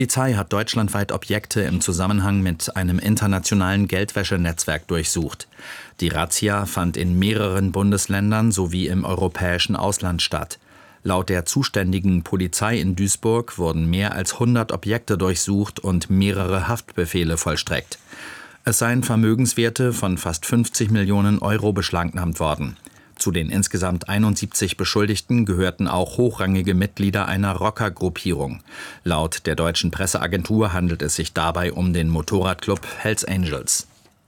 Die Polizei hat deutschlandweit Objekte im Zusammenhang mit einem internationalen Geldwäschenetzwerk durchsucht. Die Razzia fand in mehreren Bundesländern sowie im europäischen Ausland statt. Laut der zuständigen Polizei in Duisburg wurden mehr als 100 Objekte durchsucht und mehrere Haftbefehle vollstreckt. Es seien Vermögenswerte von fast 50 Millionen Euro beschlagnahmt worden. Zu den insgesamt 71 Beschuldigten gehörten auch hochrangige Mitglieder einer Rockergruppierung. Laut der deutschen Presseagentur handelt es sich dabei um den Motorradclub Hells Angels.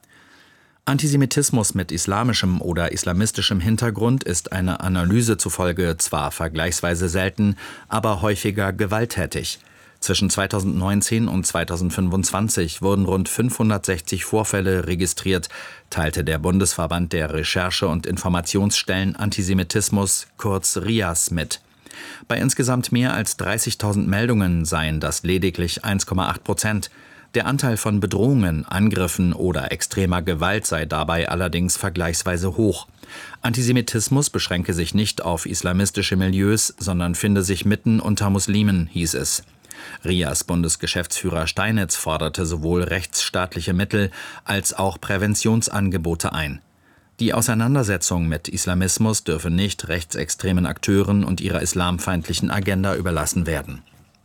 Antisemitismus mit islamischem oder islamistischem Hintergrund ist einer Analyse zufolge zwar vergleichsweise selten, aber häufiger gewalttätig. Zwischen 2019 und 2025 wurden rund 560 Vorfälle registriert, teilte der Bundesverband der Recherche- und Informationsstellen Antisemitismus, kurz RIAS, mit. Bei insgesamt mehr als 30.000 Meldungen seien das lediglich 1,8%. Der Anteil von Bedrohungen, Angriffen oder extremer Gewalt sei dabei allerdings vergleichsweise hoch. Antisemitismus beschränke sich nicht auf islamistische Milieus, sondern finde sich mitten unter Muslimen, hieß es. RIAS-Bundesgeschäftsführer Steinitz forderte sowohl rechtsstaatliche Mittel als auch Präventionsangebote ein. Die Auseinandersetzung mit Islamismus dürfe nicht rechtsextremen Akteuren und ihrer islamfeindlichen Agenda überlassen werden.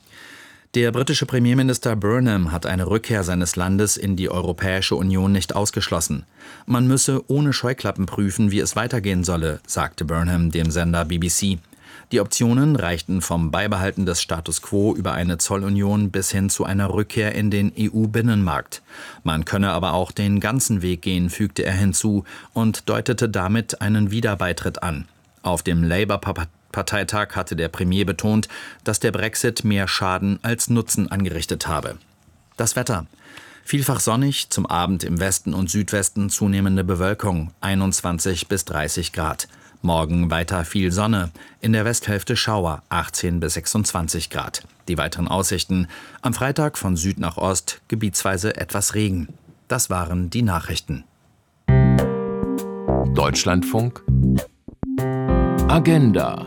Der britische Premierminister Burnham hat eine Rückkehr seines Landes in die Europäische Union nicht ausgeschlossen. Man müsse ohne Scheuklappen prüfen, wie es weitergehen solle, sagte Burnham dem Sender BBC. Die Optionen reichten vom Beibehalten des Status quo über eine Zollunion bis hin zu einer Rückkehr in den EU-Binnenmarkt. Man könne aber auch den ganzen Weg gehen, fügte er hinzu und deutete damit einen Wiederbeitritt an. Auf dem Labour-Parteitag hatte der Premier betont, dass der Brexit mehr Schaden als Nutzen angerichtet habe. Das Wetter. Vielfach sonnig, zum Abend im Westen und Südwesten zunehmende Bewölkung, 21 bis 30 Grad. Morgen weiter viel Sonne, in der Westhälfte Schauer, 18 bis 26 Grad. Die weiteren Aussichten: am Freitag von Süd nach Ost, gebietsweise etwas Regen. Das waren die Nachrichten. Deutschlandfunk Agenda.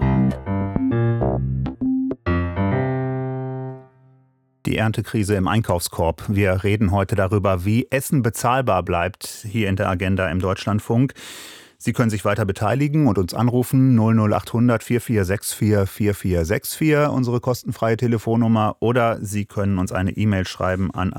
Die Erntekrise im Einkaufskorb. Wir reden heute darüber, wie Essen bezahlbar bleibt, hier in der Agenda im Deutschlandfunk. Sie können sich weiter beteiligen und uns anrufen 00800 4464 4464, unsere kostenfreie Telefonnummer, oder Sie können uns eine E-Mail schreiben an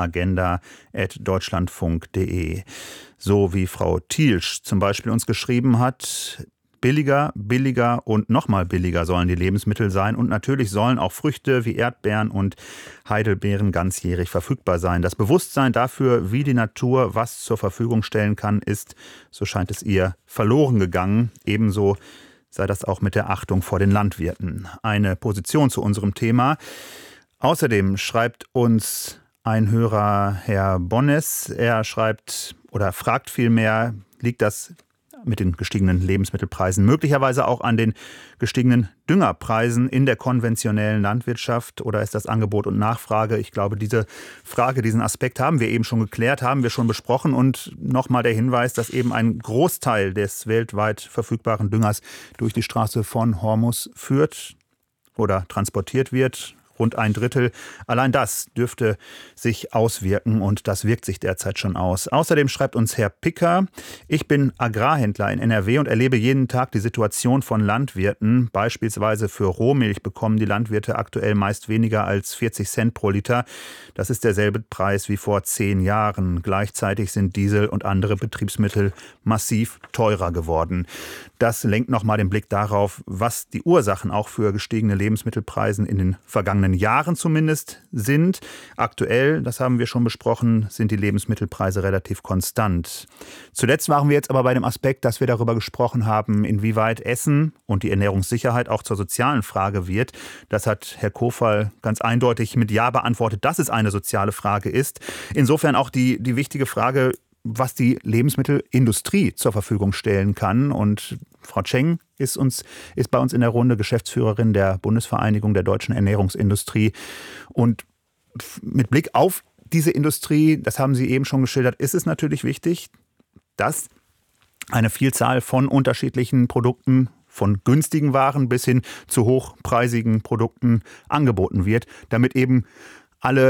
agenda@deutschlandfunk.de. So wie Frau Thielsch zum Beispiel uns geschrieben hat: Billiger und nochmal billiger sollen die Lebensmittel sein, und natürlich sollen auch Früchte wie Erdbeeren und Heidelbeeren ganzjährig verfügbar sein. Das Bewusstsein dafür, wie die Natur was zur Verfügung stellen kann, ist, so scheint es ihr, verloren gegangen. Ebenso sei das auch mit der Achtung vor den Landwirten. Eine Position zu unserem Thema. Außerdem schreibt uns ein Hörer, Herr Bonnes. Er schreibt oder fragt vielmehr, liegt das mit den gestiegenen Lebensmittelpreisen möglicherweise auch an den gestiegenen Düngerpreisen in der konventionellen Landwirtschaft, oder ist das Angebot und Nachfrage? Ich glaube, diese Frage, diesen Aspekt haben wir eben schon geklärt, haben wir schon besprochen, und nochmal der Hinweis, dass eben ein Großteil des weltweit verfügbaren Düngers durch die Straße von Hormuz führt oder transportiert wird. Rund ein Drittel. Allein das dürfte sich auswirken, und das wirkt sich derzeit schon aus. Außerdem schreibt uns Herr Picker: Ich bin Agrarhändler in NRW und erlebe jeden Tag die Situation von Landwirten. Beispielsweise für Rohmilch bekommen die Landwirte aktuell meist weniger als 40 Cent pro Liter. Das ist derselbe Preis wie vor 10 Jahren. Gleichzeitig sind Diesel und andere Betriebsmittel massiv teurer geworden. Das lenkt nochmal den Blick darauf, was die Ursachen auch für gestiegene Lebensmittelpreise in den vergangenen Jahren zumindest sind. Aktuell, das haben wir schon besprochen, sind die Lebensmittelpreise relativ konstant. Zuletzt waren wir jetzt aber bei dem Aspekt, dass wir darüber gesprochen haben, inwieweit Essen und die Ernährungssicherheit auch zur sozialen Frage wird. Das hat Herr Kofal ganz eindeutig mit Ja beantwortet, dass es eine soziale Frage ist. Insofern auch die wichtige Frage, was die Lebensmittelindustrie zur Verfügung stellen kann. Und Frau Tscheng ist bei uns in der Runde, Geschäftsführerin der Bundesvereinigung der deutschen Ernährungsindustrie. Und mit Blick auf diese Industrie, das haben Sie eben schon geschildert, ist es natürlich wichtig, dass eine Vielzahl von unterschiedlichen Produkten, von günstigen Waren bis hin zu hochpreisigen Produkten angeboten wird, damit eben alle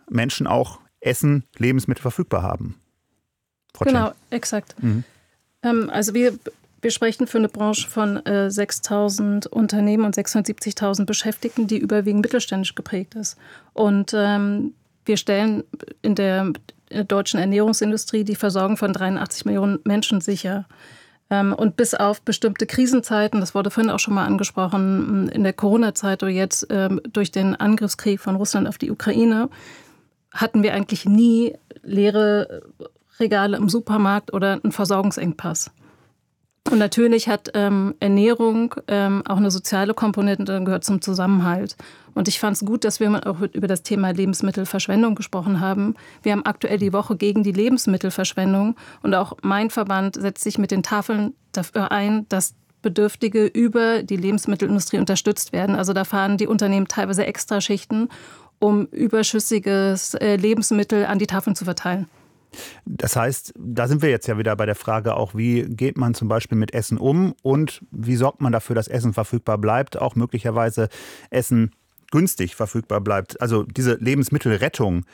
Menschen auch Essen, Lebensmittel verfügbar haben. Frau Genau, Cheng. exakt. Also wir sprechen für eine Branche von 6.000 Unternehmen und 670.000 Beschäftigten, die überwiegend mittelständisch geprägt ist. Und wir stellen in der deutschen Ernährungsindustrie die Versorgung von 83 Millionen Menschen sicher. Und bis auf bestimmte Krisenzeiten, das wurde vorhin auch schon mal angesprochen, in der Corona-Zeit oder jetzt durch den Angriffskrieg von Russland auf die Ukraine, hatten wir eigentlich nie leere Regale im Supermarkt oder einen Versorgungsengpass. Und natürlich hat Ernährung auch eine soziale Komponente, gehört zum Zusammenhalt. Und ich fand es gut, dass wir auch über das Thema Lebensmittelverschwendung gesprochen haben. Wir haben aktuell die Woche gegen die Lebensmittelverschwendung. Und auch mein Verband setzt sich mit den Tafeln dafür ein, dass Bedürftige über die Lebensmittelindustrie unterstützt werden. Also da fahren die Unternehmen teilweise Extraschichten, um überschüssiges Lebensmittel an die Tafeln zu verteilen. Das heißt, da sind wir jetzt ja wieder bei der Frage auch, wie geht man zum Beispiel mit Essen um und wie sorgt man dafür, dass Essen verfügbar bleibt, auch möglicherweise Essen günstig verfügbar bleibt. Also diese Lebensmittelrettung,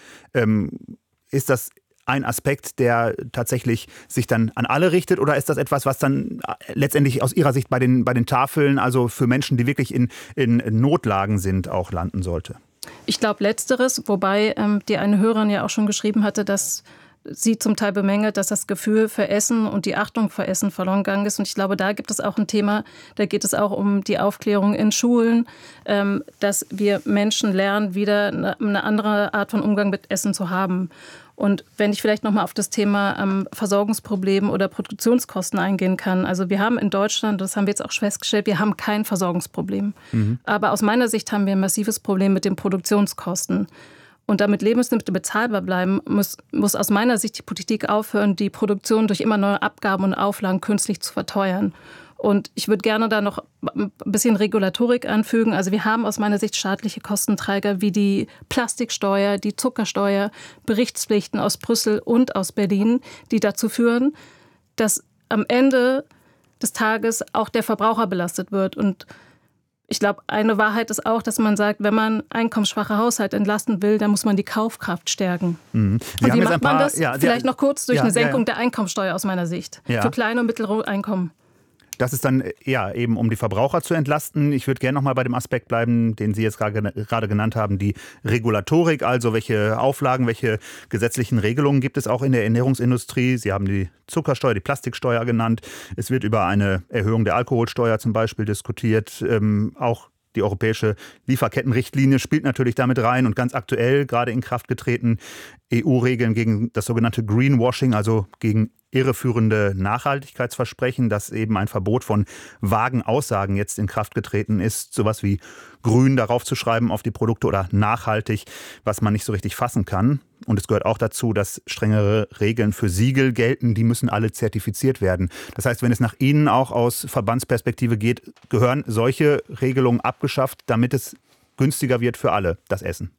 ist das ein Aspekt, der tatsächlich sich dann an alle richtet, oder ist das etwas, was dann letztendlich aus Ihrer Sicht bei den Tafeln, also für Menschen, die wirklich in Notlagen sind, auch landen sollte? Ich glaube Letzteres, wobei die eine Hörerin ja auch schon geschrieben hatte, dass sie zum Teil bemängelt, dass das Gefühl für Essen und die Achtung vor Essen verloren gegangen ist. Und ich glaube, da gibt es auch ein Thema, da geht es auch um die Aufklärung in Schulen, dass wir Menschen lernen, wieder eine andere Art von Umgang mit Essen zu haben. Und wenn ich vielleicht nochmal auf das Thema Versorgungsproblem oder Produktionskosten eingehen kann. Also wir haben in Deutschland, das haben wir jetzt auch festgestellt, wir haben kein Versorgungsproblem. Aber aus meiner Sicht haben wir ein massives Problem mit den Produktionskosten. Und damit Lebensmittel bezahlbar bleiben, muss aus meiner Sicht die Politik aufhören, die Produktion durch immer neue Abgaben und Auflagen künstlich zu verteuern. Und ich würde gerne da noch ein bisschen Regulatorik anfügen. Also wir haben aus meiner Sicht staatliche Kostenträger wie die Plastiksteuer, die Zuckersteuer, Berichtspflichten aus Brüssel und aus Berlin, die dazu führen, dass am Ende des Tages auch der Verbraucher belastet wird. Und ich glaube, eine Wahrheit ist auch, dass man sagt, wenn man einkommensschwache Haushalte entlasten will, dann muss man die Kaufkraft stärken. Und wie macht man das? Vielleicht noch kurz durch eine Senkung der Einkommensteuer aus meiner Sicht. Für kleine und mittlere Einkommen. Das ist dann eben, um die Verbraucher zu entlasten. Ich würde gerne noch mal bei dem Aspekt bleiben, den Sie jetzt gerade genannt haben, die Regulatorik. Also welche Auflagen, welche gesetzlichen Regelungen gibt es auch in der Ernährungsindustrie? Sie haben die Zuckersteuer, die Plastiksteuer genannt. Es wird über eine Erhöhung der Alkoholsteuer zum Beispiel diskutiert. Auch die europäische Lieferkettenrichtlinie spielt natürlich damit rein und ganz aktuell gerade in Kraft getreten EU-Regeln gegen das sogenannte Greenwashing, also gegen irreführende Nachhaltigkeitsversprechen, dass eben ein Verbot von vagen Aussagen jetzt in Kraft getreten ist, sowas wie grün darauf zu schreiben auf die Produkte oder nachhaltig, was man nicht so richtig fassen kann. Und es gehört auch dazu, dass strengere Regeln für Siegel gelten, die müssen alle zertifiziert werden. Das heißt, wenn es nach Ihnen auch aus Verbandsperspektive geht, gehören solche Regelungen abgeschafft, damit es günstiger wird für alle, das Essen.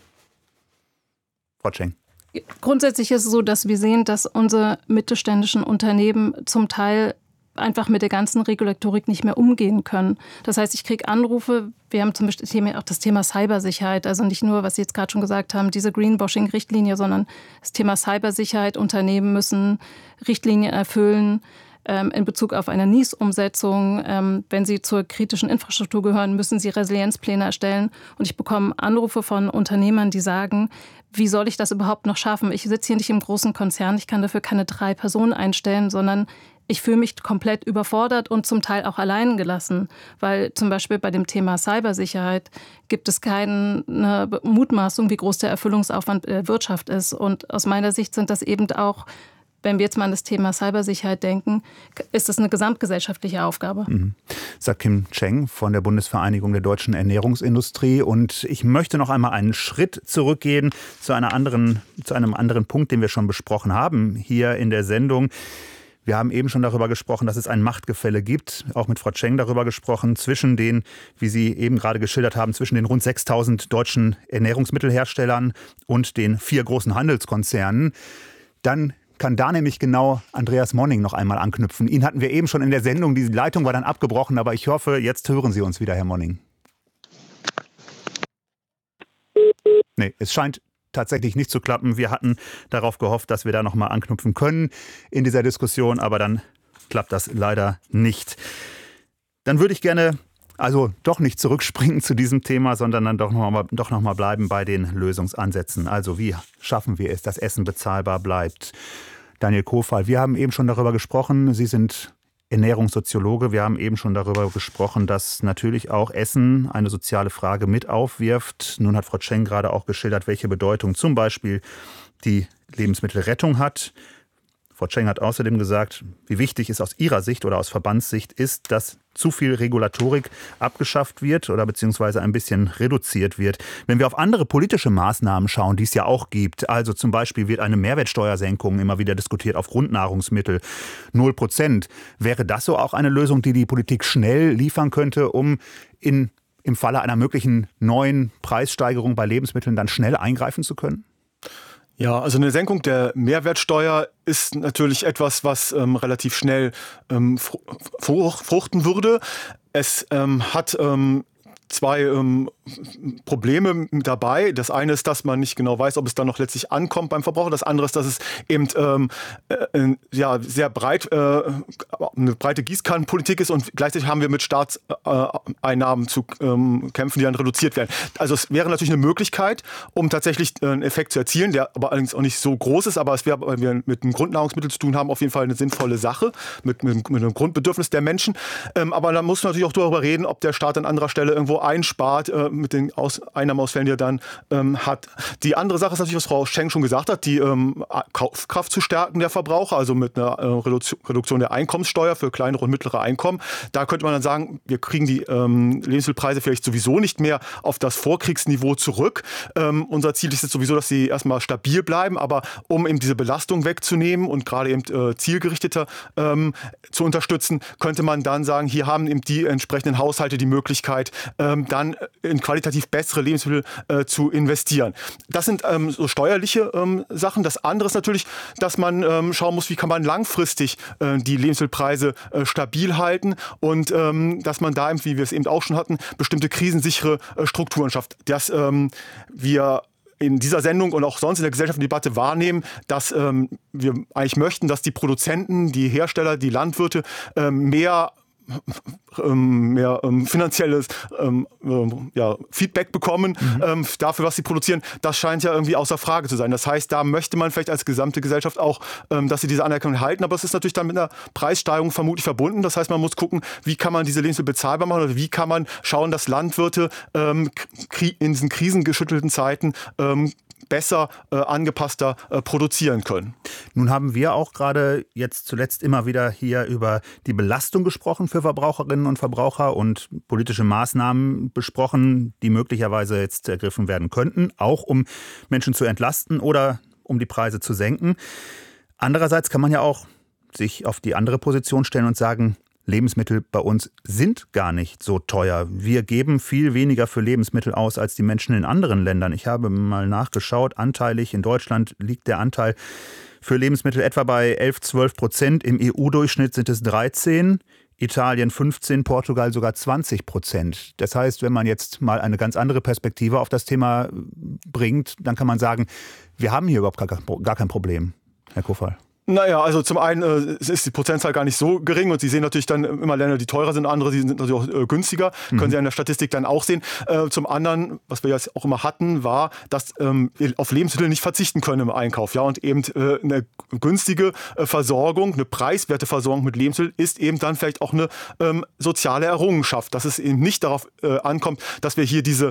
Frau Cheng. Grundsätzlich ist es so, dass wir sehen, dass unsere mittelständischen Unternehmen zum Teil einfach mit der ganzen Regulatorik nicht mehr umgehen können. Das heißt, ich kriege Anrufe, wir haben zum Beispiel auch das Thema Cybersicherheit, also nicht nur, was Sie jetzt gerade schon gesagt haben, diese Greenwashing-Richtlinie, sondern das Thema Cybersicherheit. Unternehmen müssen Richtlinien erfüllen in Bezug auf eine NIS-Umsetzung. Wenn sie zur kritischen Infrastruktur gehören, müssen sie Resilienzpläne erstellen. Und ich bekomme Anrufe von Unternehmern, die sagen, wie soll ich das überhaupt noch schaffen? Ich sitze hier nicht im großen Konzern, ich kann dafür keine 3 Personen einstellen, sondern ich fühle mich komplett überfordert und zum Teil auch allein gelassen. Weil zum Beispiel bei dem Thema Cybersicherheit gibt es keine Mutmaßung, wie groß der Erfüllungsaufwand der Wirtschaft ist. Und aus meiner Sicht sind das eben auch, wenn wir jetzt mal an das Thema Cybersicherheit denken, ist das eine gesamtgesellschaftliche Aufgabe. Sagt Kim Cheng von der Bundesvereinigung der deutschen Ernährungsindustrie. Und ich möchte noch einmal einen Schritt zurückgehen zu einem anderen Punkt, den wir schon besprochen haben hier in der Sendung. Wir haben eben schon darüber gesprochen, dass es ein Machtgefälle gibt, auch mit Frau Cheng darüber gesprochen, zwischen den, wie Sie eben gerade geschildert haben, zwischen den rund 6.000 deutschen Ernährungsmittelherstellern und den 4 großen Handelskonzernen. Dann kann da nämlich genau Andreas Monning noch einmal anknüpfen. Ihn hatten wir eben schon in der Sendung, die Leitung war dann abgebrochen, aber ich hoffe, jetzt hören Sie uns wieder, Herr Monning. Nee, es scheint tatsächlich nicht zu klappen. Wir hatten darauf gehofft, dass wir da nochmal anknüpfen können in dieser Diskussion, aber dann klappt das leider nicht. Dann würde ich gerne doch nicht zurückspringen zu diesem Thema, sondern dann doch noch mal bleiben bei den Lösungsansätzen. Also wie schaffen wir es, dass Essen bezahlbar bleibt? Daniel Kofal, wir haben eben schon darüber gesprochen, Sie sind Ernährungssoziologe. Wir haben eben schon darüber gesprochen, dass natürlich auch Essen eine soziale Frage mit aufwirft. Nun hat Frau Tscheng gerade auch geschildert, welche Bedeutung zum Beispiel die Lebensmittelrettung hat. Frau Tscheng hat außerdem gesagt, wie wichtig es aus ihrer Sicht oder aus Verbandssicht ist, dass zu viel Regulatorik abgeschafft wird oder beziehungsweise ein bisschen reduziert wird. Wenn wir auf andere politische Maßnahmen schauen, die es ja auch gibt, also zum Beispiel wird eine Mehrwertsteuersenkung immer wieder diskutiert auf Grundnahrungsmittel, 0%. Wäre das so auch eine Lösung, die die Politik schnell liefern könnte, um im Falle einer möglichen neuen Preissteigerung bei Lebensmitteln dann schnell eingreifen zu können? Ja, also eine Senkung der Mehrwertsteuer ist natürlich etwas, was relativ schnell fruchten würde. Es hat zwei Probleme dabei. Das eine ist, dass man nicht genau weiß, ob es dann noch letztlich ankommt beim Verbraucher. Das andere ist, dass es eben sehr breit eine breite Gießkannenpolitik ist und gleichzeitig haben wir mit Staatseinnahmen zu kämpfen, die dann reduziert werden. Also es wäre natürlich eine Möglichkeit, um tatsächlich einen Effekt zu erzielen, der aber allerdings auch nicht so groß ist, aber es wäre, weil wir mit einem Grundnahrungsmittel zu tun haben, auf jeden Fall eine sinnvolle Sache mit einem Grundbedürfnis der Menschen. Aber da muss man natürlich auch darüber reden, ob der Staat an anderer Stelle irgendwo einspart mit den Einnahmeausfällen, die er dann hat. Die andere Sache ist natürlich, was Frau Tscheng schon gesagt hat, die Kaufkraft zu stärken der Verbraucher, also mit einer Reduktion der Einkommenssteuer für kleinere und mittlere Einkommen. Da könnte man dann sagen, wir kriegen die Lebensmittelpreise vielleicht sowieso nicht mehr auf das Vorkriegsniveau zurück. Unser Ziel ist jetzt sowieso, dass sie erstmal stabil bleiben, aber um eben diese Belastung wegzunehmen und gerade eben zielgerichteter zu unterstützen, könnte man dann sagen, hier haben eben die entsprechenden Haushalte die Möglichkeit, dann in qualitativ bessere Lebensmittel zu investieren. Das sind so steuerliche Sachen. Das andere ist natürlich, dass man schauen muss, wie kann man langfristig die Lebensmittelpreise stabil halten und dass man da, wie wir es eben auch schon hatten, bestimmte krisensichere Strukturen schafft. Dass wir in dieser Sendung und auch sonst in der gesellschaftlichen Debatte wahrnehmen, dass wir eigentlich möchten, dass die Produzenten, die Hersteller, die Landwirte mehr finanzielles Feedback bekommen dafür, was sie produzieren, das scheint ja irgendwie außer Frage zu sein. Das heißt, da möchte man vielleicht als gesamte Gesellschaft auch, dass sie diese Anerkennung halten, aber es ist natürlich dann mit einer Preissteigerung vermutlich verbunden. Das heißt, man muss gucken, wie kann man diese Lebensmittel bezahlbar machen oder wie kann man schauen, dass Landwirte in diesen krisengeschüttelten Zeiten besser, angepasster produzieren können. Nun haben wir auch gerade jetzt zuletzt immer wieder hier über die Belastung gesprochen für Verbraucherinnen und Verbraucher und politische Maßnahmen besprochen, die möglicherweise jetzt ergriffen werden könnten, auch um Menschen zu entlasten oder um die Preise zu senken. Andererseits kann man ja auch sich auf die andere Position stellen und sagen, Lebensmittel bei uns sind gar nicht so teuer. Wir geben viel weniger für Lebensmittel aus als die Menschen in anderen Ländern. Ich habe mal nachgeschaut, anteilig in Deutschland liegt der Anteil für Lebensmittel etwa bei 11-12%. Im EU-Durchschnitt sind es 13%, Italien 15%, Portugal sogar 20%. Das heißt, wenn man jetzt mal eine ganz andere Perspektive auf das Thema bringt, dann kann man sagen, wir haben hier überhaupt gar kein Problem, Herr Kofal. Naja, also zum einen ist die Prozentzahl gar nicht so gering und Sie sehen natürlich dann immer Länder, die teurer sind, andere, die sind natürlich auch günstiger, können Sie in der Statistik dann auch sehen. Zum anderen, was wir jetzt auch immer hatten, war, dass wir auf Lebensmittel nicht verzichten können im Einkauf. Ja, und eben eine günstige Versorgung, eine preiswerte Versorgung mit Lebensmitteln ist eben dann vielleicht auch eine soziale Errungenschaft, dass es eben nicht darauf ankommt, dass wir hier diese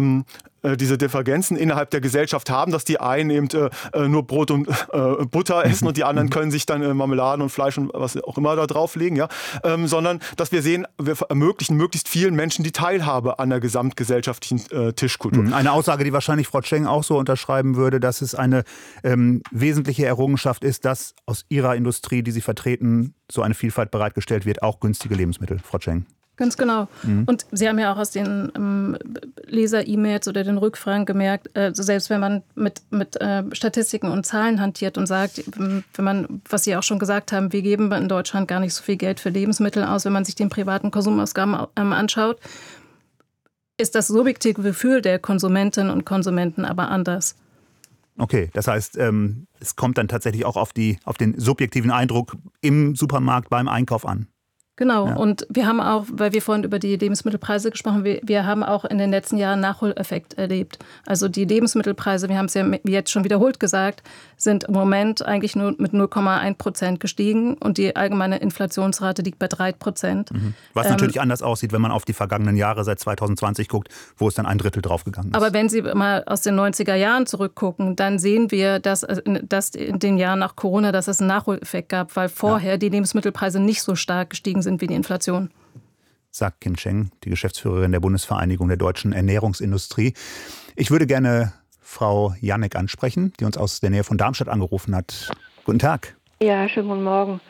Differenzen innerhalb der Gesellschaft haben, dass die einen eben nur Brot und Butter essen und die anderen können sich dann Marmeladen und Fleisch und was auch immer da drauflegen, ja? Sondern dass wir sehen, wir ermöglichen möglichst vielen Menschen die Teilhabe an der gesamtgesellschaftlichen Tischkultur. Eine Aussage, die wahrscheinlich Frau Tscheng auch so unterschreiben würde, dass es eine wesentliche Errungenschaft ist, dass aus ihrer Industrie, die Sie vertreten, so eine Vielfalt bereitgestellt wird, auch günstige Lebensmittel, Frau Tscheng. Ganz genau. Und Sie haben ja auch aus den Leser-E-Mails oder den Rückfragen gemerkt, selbst wenn man mit Statistiken und Zahlen hantiert und sagt, wenn man, was Sie auch schon gesagt haben, wir geben in Deutschland gar nicht so viel Geld für Lebensmittel aus, wenn man sich den privaten Konsumausgaben anschaut, ist das subjektive Gefühl der Konsumentinnen und Konsumenten aber anders. Okay, das heißt, es kommt dann tatsächlich auch auf den subjektiven Eindruck im Supermarkt beim Einkauf an. Genau, Ja. und wir haben auch, weil wir vorhin über die Lebensmittelpreise gesprochen haben, wir haben auch in den letzten Jahren Nachholeffekt erlebt. Also die Lebensmittelpreise, wir haben es ja jetzt schon wiederholt gesagt, sind im Moment eigentlich nur mit 0,1% gestiegen und die allgemeine Inflationsrate liegt bei 3%. Was natürlich anders aussieht, wenn man auf die vergangenen Jahre seit 2020 guckt, wo es dann 1/3 draufgegangen ist. Aber wenn Sie mal aus den 90er Jahren zurückgucken, dann sehen wir, dass in den Jahren nach Corona, dass es einen Nachholeffekt gab, weil vorher die Lebensmittelpreise nicht so stark gestiegen sind wie die Inflation. Sagt Kim Cheng, die Geschäftsführerin der Bundesvereinigung der deutschen Ernährungsindustrie. Ich würde gerne Frau Janek ansprechen, die uns aus der Nähe von Darmstadt angerufen hat. Guten Tag. Ja, schönen guten Morgen.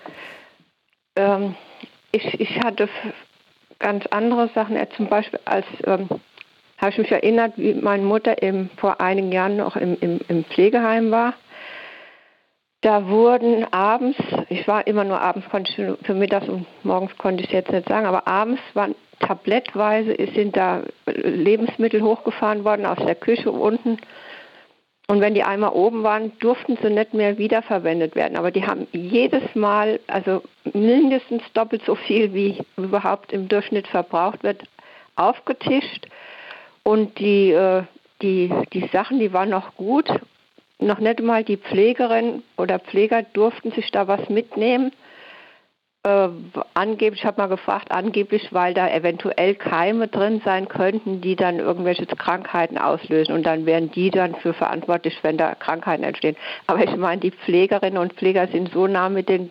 Ich hatte ganz andere Sachen. Zum Beispiel habe ich mich erinnert, wie meine Mutter vor einigen Jahren noch im Pflegeheim war. Da wurden abends, ich war immer nur abends, für mittags und morgens konnte ich es jetzt nicht sagen, aber abends waren tablettweise, sind da Lebensmittel hochgefahren worden aus der Küche unten. Und wenn die einmal oben waren, durften sie nicht mehr wiederverwendet werden. Aber die haben jedes Mal, also mindestens doppelt so viel, wie überhaupt im Durchschnitt verbraucht wird, aufgetischt. Und die Sachen, die waren noch gut. Noch nicht mal die Pflegerin oder Pfleger durften sich da was mitnehmen. Angeblich, ich habe mal gefragt, weil da eventuell Keime drin sein könnten, die dann irgendwelche Krankheiten auslösen. Und dann wären die dann für verantwortlich, wenn da Krankheiten entstehen. Aber ich meine, die Pflegerinnen und Pfleger sind so nah mit den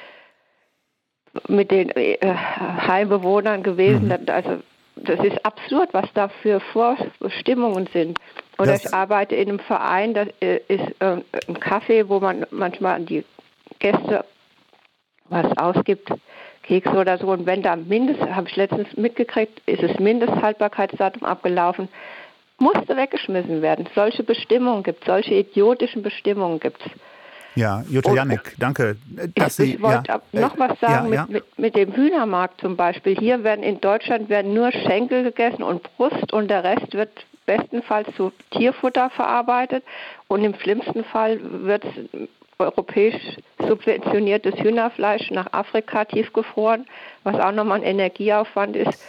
Heimbewohnern gewesen. Also das ist absurd, was da für Vorbestimmungen sind. Oder ich arbeite in einem Verein, das ist ein Café, wo man manchmal an die Gäste was ausgibt, Kekse oder so. Und wenn da habe ich letztens mitgekriegt, ist das Mindesthaltbarkeitsdatum abgelaufen, musste weggeschmissen werden. Solche Bestimmungen gibt es, solche idiotischen Bestimmungen gibt es. Ja, Jutta Janek, danke. Ich wollte noch was sagen mit dem Hühnermarkt zum Beispiel. Hier in Deutschland werden nur Schenkel gegessen und Brust und der Rest wird bestenfalls zu Tierfutter verarbeitet und im schlimmsten Fall wird europäisch subventioniertes Hühnerfleisch nach Afrika tiefgefroren, was auch nochmal ein Energieaufwand ist,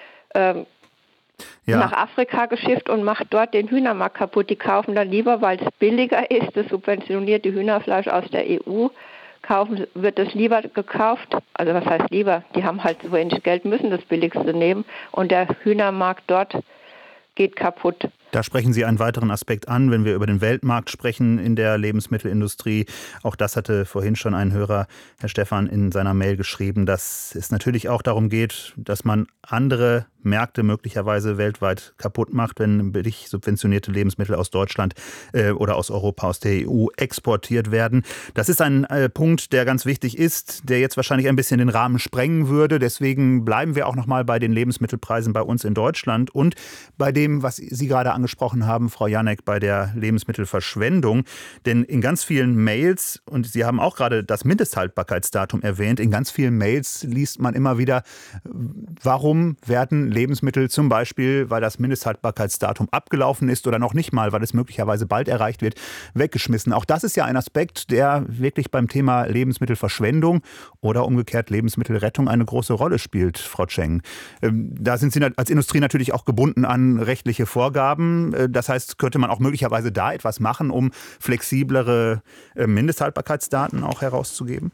nach Afrika geschifft und macht dort den Hühnermarkt kaputt. Die kaufen dann lieber, weil es billiger ist, das subventionierte Hühnerfleisch aus der EU, wird das lieber gekauft. Also was heißt lieber? Die haben halt so wenig Geld, müssen das Billigste nehmen und der Hühnermarkt dort geht kaputt. Da sprechen Sie einen weiteren Aspekt an, wenn wir über den Weltmarkt sprechen in der Lebensmittelindustrie. Auch das hatte vorhin schon ein Hörer, Herr Stephan, in seiner Mail geschrieben, dass es natürlich auch darum geht, dass man andere Märkte möglicherweise weltweit kaputt macht, wenn billig subventionierte Lebensmittel aus Deutschland oder aus Europa, aus der EU exportiert werden. Das ist ein Punkt, der ganz wichtig ist, der jetzt wahrscheinlich ein bisschen den Rahmen sprengen würde. Deswegen bleiben wir auch noch mal bei den Lebensmittelpreisen bei uns in Deutschland und bei dem, was Sie gerade angesprochen haben, Frau Janek, bei der Lebensmittelverschwendung. Denn in ganz vielen Mails, und Sie haben auch gerade das Mindesthaltbarkeitsdatum erwähnt, in ganz vielen Mails liest man immer wieder, warum werden Lebensmittel zum Beispiel, weil das Mindesthaltbarkeitsdatum abgelaufen ist oder noch nicht mal, weil es möglicherweise bald erreicht wird, weggeschmissen. Auch das ist ja ein Aspekt, der wirklich beim Thema Lebensmittelverschwendung oder umgekehrt Lebensmittelrettung eine große Rolle spielt, Frau Cheng. Da sind Sie als Industrie natürlich auch gebunden an rechtliche Vorgaben. Das heißt, könnte man auch möglicherweise da etwas machen, um flexiblere Mindesthaltbarkeitsdaten auch herauszugeben?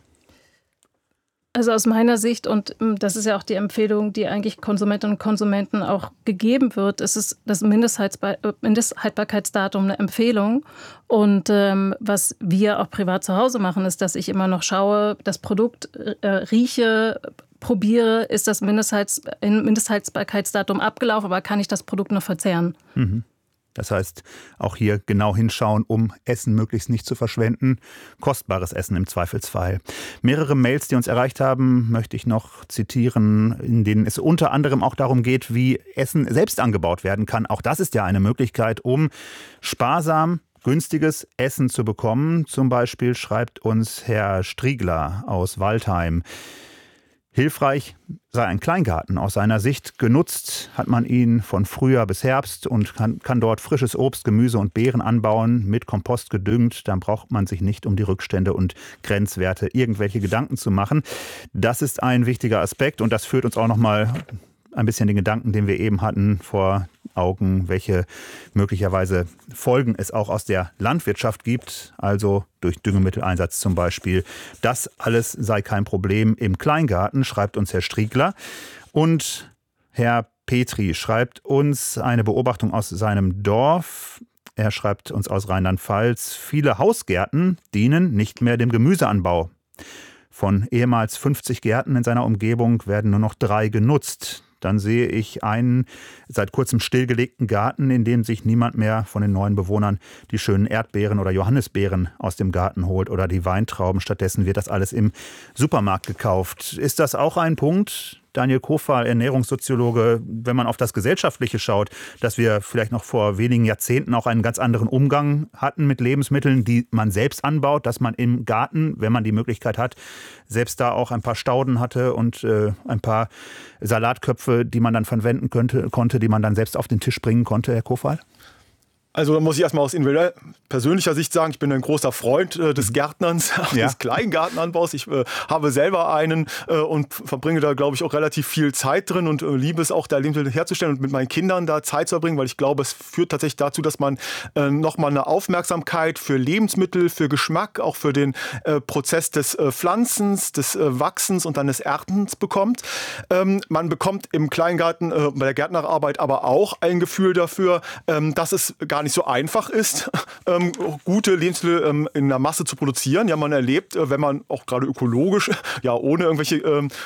Also aus meiner Sicht, und das ist ja auch die Empfehlung, die eigentlich Konsumentinnen und Konsumenten auch gegeben wird, ist das Mindesthaltbarkeitsdatum eine Empfehlung. Und was wir auch privat zu Hause machen, ist, dass ich immer noch schaue, das Produkt rieche, probiere, ist das Mindesthaltbarkeitsdatum abgelaufen, aber kann ich das Produkt noch verzehren? Mhm. Das heißt, auch hier genau hinschauen, um Essen möglichst nicht zu verschwenden. Kostbares Essen im Zweifelsfall. Mehrere Mails, die uns erreicht haben, möchte ich noch zitieren, in denen es unter anderem auch darum geht, wie Essen selbst angebaut werden kann. Auch das ist ja eine Möglichkeit, um sparsam günstiges Essen zu bekommen. Zum Beispiel schreibt uns Herr Striegler aus Waldheim: Hilfreich sei ein Kleingarten. Aus seiner Sicht genutzt hat man ihn von Frühjahr bis Herbst und kann dort frisches Obst, Gemüse und Beeren anbauen, mit Kompost gedüngt. Dann braucht man sich nicht um die Rückstände und Grenzwerte irgendwelche Gedanken zu machen. Das ist ein wichtiger Aspekt und das führt uns auch nochmal ein bisschen den Gedanken, den wir eben hatten, vor Augen, welche möglicherweise Folgen es auch aus der Landwirtschaft gibt, also durch Düngemitteleinsatz zum Beispiel. Das alles sei kein Problem im Kleingarten, schreibt uns Herr Striegler. Und Herr Petri schreibt uns eine Beobachtung aus seinem Dorf. Er schreibt uns aus Rheinland-Pfalz: Viele Hausgärten dienen nicht mehr dem Gemüseanbau. Von ehemals 50 Gärten in seiner Umgebung werden nur noch 3 genutzt. Dann sehe ich einen seit kurzem stillgelegten Garten, in dem sich niemand mehr von den neuen Bewohnern die schönen Erdbeeren oder Johannisbeeren aus dem Garten holt oder die Weintrauben. Stattdessen wird das alles im Supermarkt gekauft. Ist das auch ein Punkt, Daniel Kofal, Ernährungssoziologe, wenn man auf das Gesellschaftliche schaut, dass wir vielleicht noch vor wenigen Jahrzehnten auch einen ganz anderen Umgang hatten mit Lebensmitteln, die man selbst anbaut, dass man im Garten, wenn man die Möglichkeit hat, selbst da auch ein paar Stauden hatte und ein paar Salatköpfe, die man dann verwenden konnte, die man dann selbst auf den Tisch bringen konnte, Herr Kofal? Also da muss ich erstmal aus individuell persönlicher Sicht sagen, ich bin ein großer Freund des Gärtnerns, des Kleingartenanbaus. Ich habe selber einen und verbringe da, glaube ich, auch relativ viel Zeit drin und liebe es auch, da Lebensmittel herzustellen und mit meinen Kindern da Zeit zu verbringen, weil ich glaube, es führt tatsächlich dazu, dass man nochmal eine Aufmerksamkeit für Lebensmittel, für Geschmack, auch für den Prozess des Pflanzens, des Wachsens und dann des Erntens bekommt. Man bekommt im Kleingarten bei der Gärtnerarbeit aber auch ein Gefühl dafür, dass es gar nicht so einfach ist, gute Lebensmittel in der Masse zu produzieren. Ja, man erlebt, wenn man auch gerade ökologisch, ja, ohne irgendwelche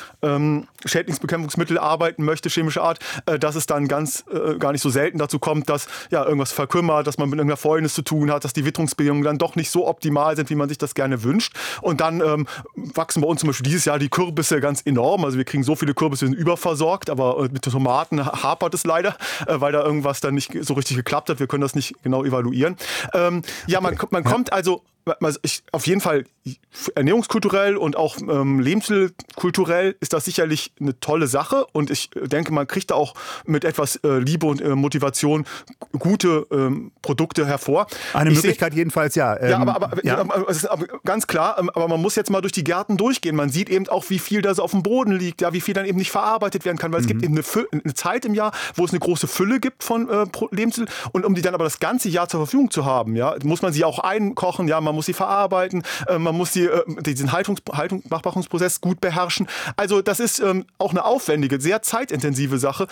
Schädlingsbekämpfungsmittel arbeiten möchte, chemischer Art, dass es dann gar nicht so selten dazu kommt, dass ja irgendwas verkümmert, dass man mit irgendeiner Fäulnis zu tun hat, dass die Witterungsbedingungen dann doch nicht so optimal sind, wie man sich das gerne wünscht. Und dann wachsen bei uns zum Beispiel dieses Jahr die Kürbisse ganz enorm. Also wir kriegen so viele Kürbisse, wir sind überversorgt, aber mit den Tomaten hapert es leider, weil da irgendwas dann nicht so richtig geklappt hat. Wir können das nicht genau evaluieren. Man kommt also auf jeden Fall ernährungskulturell und auch lebensmittelkulturell ist das sicherlich eine tolle Sache und ich denke, man kriegt da auch mit etwas Liebe und Motivation gute Produkte hervor. Eine Möglichkeit jedenfalls, ja. Aber es ist ganz klar, aber man muss jetzt mal durch die Gärten durchgehen. Man sieht eben auch, wie viel da so auf dem Boden liegt, ja, wie viel dann eben nicht verarbeitet werden kann, weil es gibt eben eine Zeit im Jahr, wo es eine große Fülle gibt von Lebensmitteln und um die dann aber das ganze Jahr zur Verfügung zu haben, ja, muss man sie auch einkochen, ja, man muss sie verarbeiten, man muss diesen Machbarungsprozess gut beherrschen. Also das ist auch eine aufwendige, sehr zeitintensive Sache.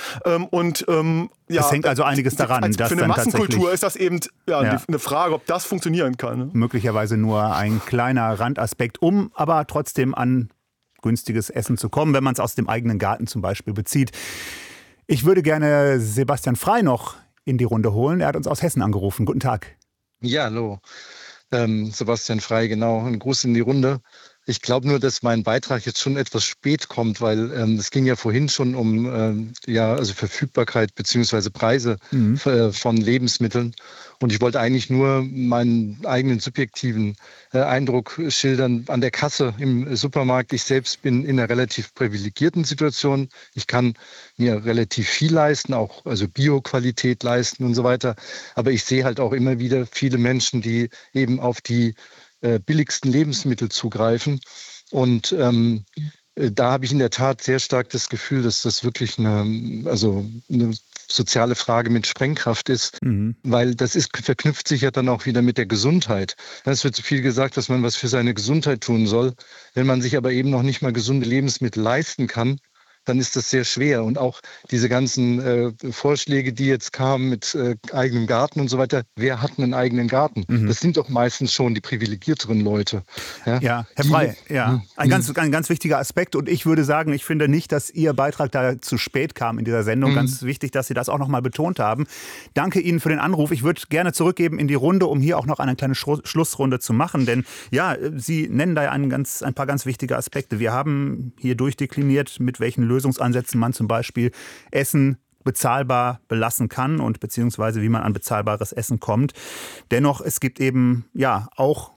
Es hängt also einiges daran. Für eine Massenkultur ist das eben eine Frage, ob das funktionieren kann. Ne? Möglicherweise nur ein kleiner Randaspekt, um aber trotzdem an günstiges Essen zu kommen, wenn man es aus dem eigenen Garten zum Beispiel bezieht. Ich würde gerne Sebastian Frey noch in die Runde holen. Er hat uns aus Hessen angerufen. Guten Tag. Ja, hallo. Sebastian Frey, genau. Ein Gruß in die Runde. Ich glaube nur, dass mein Beitrag jetzt schon etwas spät kommt, weil es ging ja vorhin schon um Verfügbarkeit bzw. Preise von Lebensmitteln. Und ich wollte eigentlich nur meinen eigenen subjektiven Eindruck schildern an der Kasse im Supermarkt. Ich selbst bin in einer relativ privilegierten Situation. Ich kann mir relativ viel leisten, auch also Bio-Qualität leisten und so weiter. Aber ich sehe halt auch immer wieder viele Menschen, die eben auf die billigsten Lebensmittel zugreifen. Und da habe ich in der Tat sehr stark das Gefühl, dass das wirklich eine soziale Frage mit Sprengkraft ist, weil verknüpft sich ja dann auch wieder mit der Gesundheit. Es wird so viel gesagt, dass man was für seine Gesundheit tun soll. Wenn man sich aber eben noch nicht mal gesunde Lebensmittel leisten kann, dann ist das sehr schwer. Und auch diese ganzen Vorschläge, die jetzt kamen mit eigenem Garten und so weiter, wer hat einen eigenen Garten? Das sind doch meistens schon die privilegierteren Leute. Ja, Herr Frey, ein ganz wichtiger Aspekt. Und ich würde sagen, ich finde nicht, dass Ihr Beitrag da zu spät kam in dieser Sendung. Ganz wichtig, dass Sie das auch noch mal betont haben. Danke Ihnen für den Anruf. Ich würde gerne zurückgeben in die Runde, um hier auch noch eine kleine Schlussrunde zu machen. Denn ja, Sie nennen da ein paar ganz wichtige Aspekte. Wir haben hier durchdekliniert, mit welchen Lösungsansätzen man zum Beispiel Essen bezahlbar belassen kann und beziehungsweise wie man an bezahlbares Essen kommt. Dennoch, es gibt eben ja auch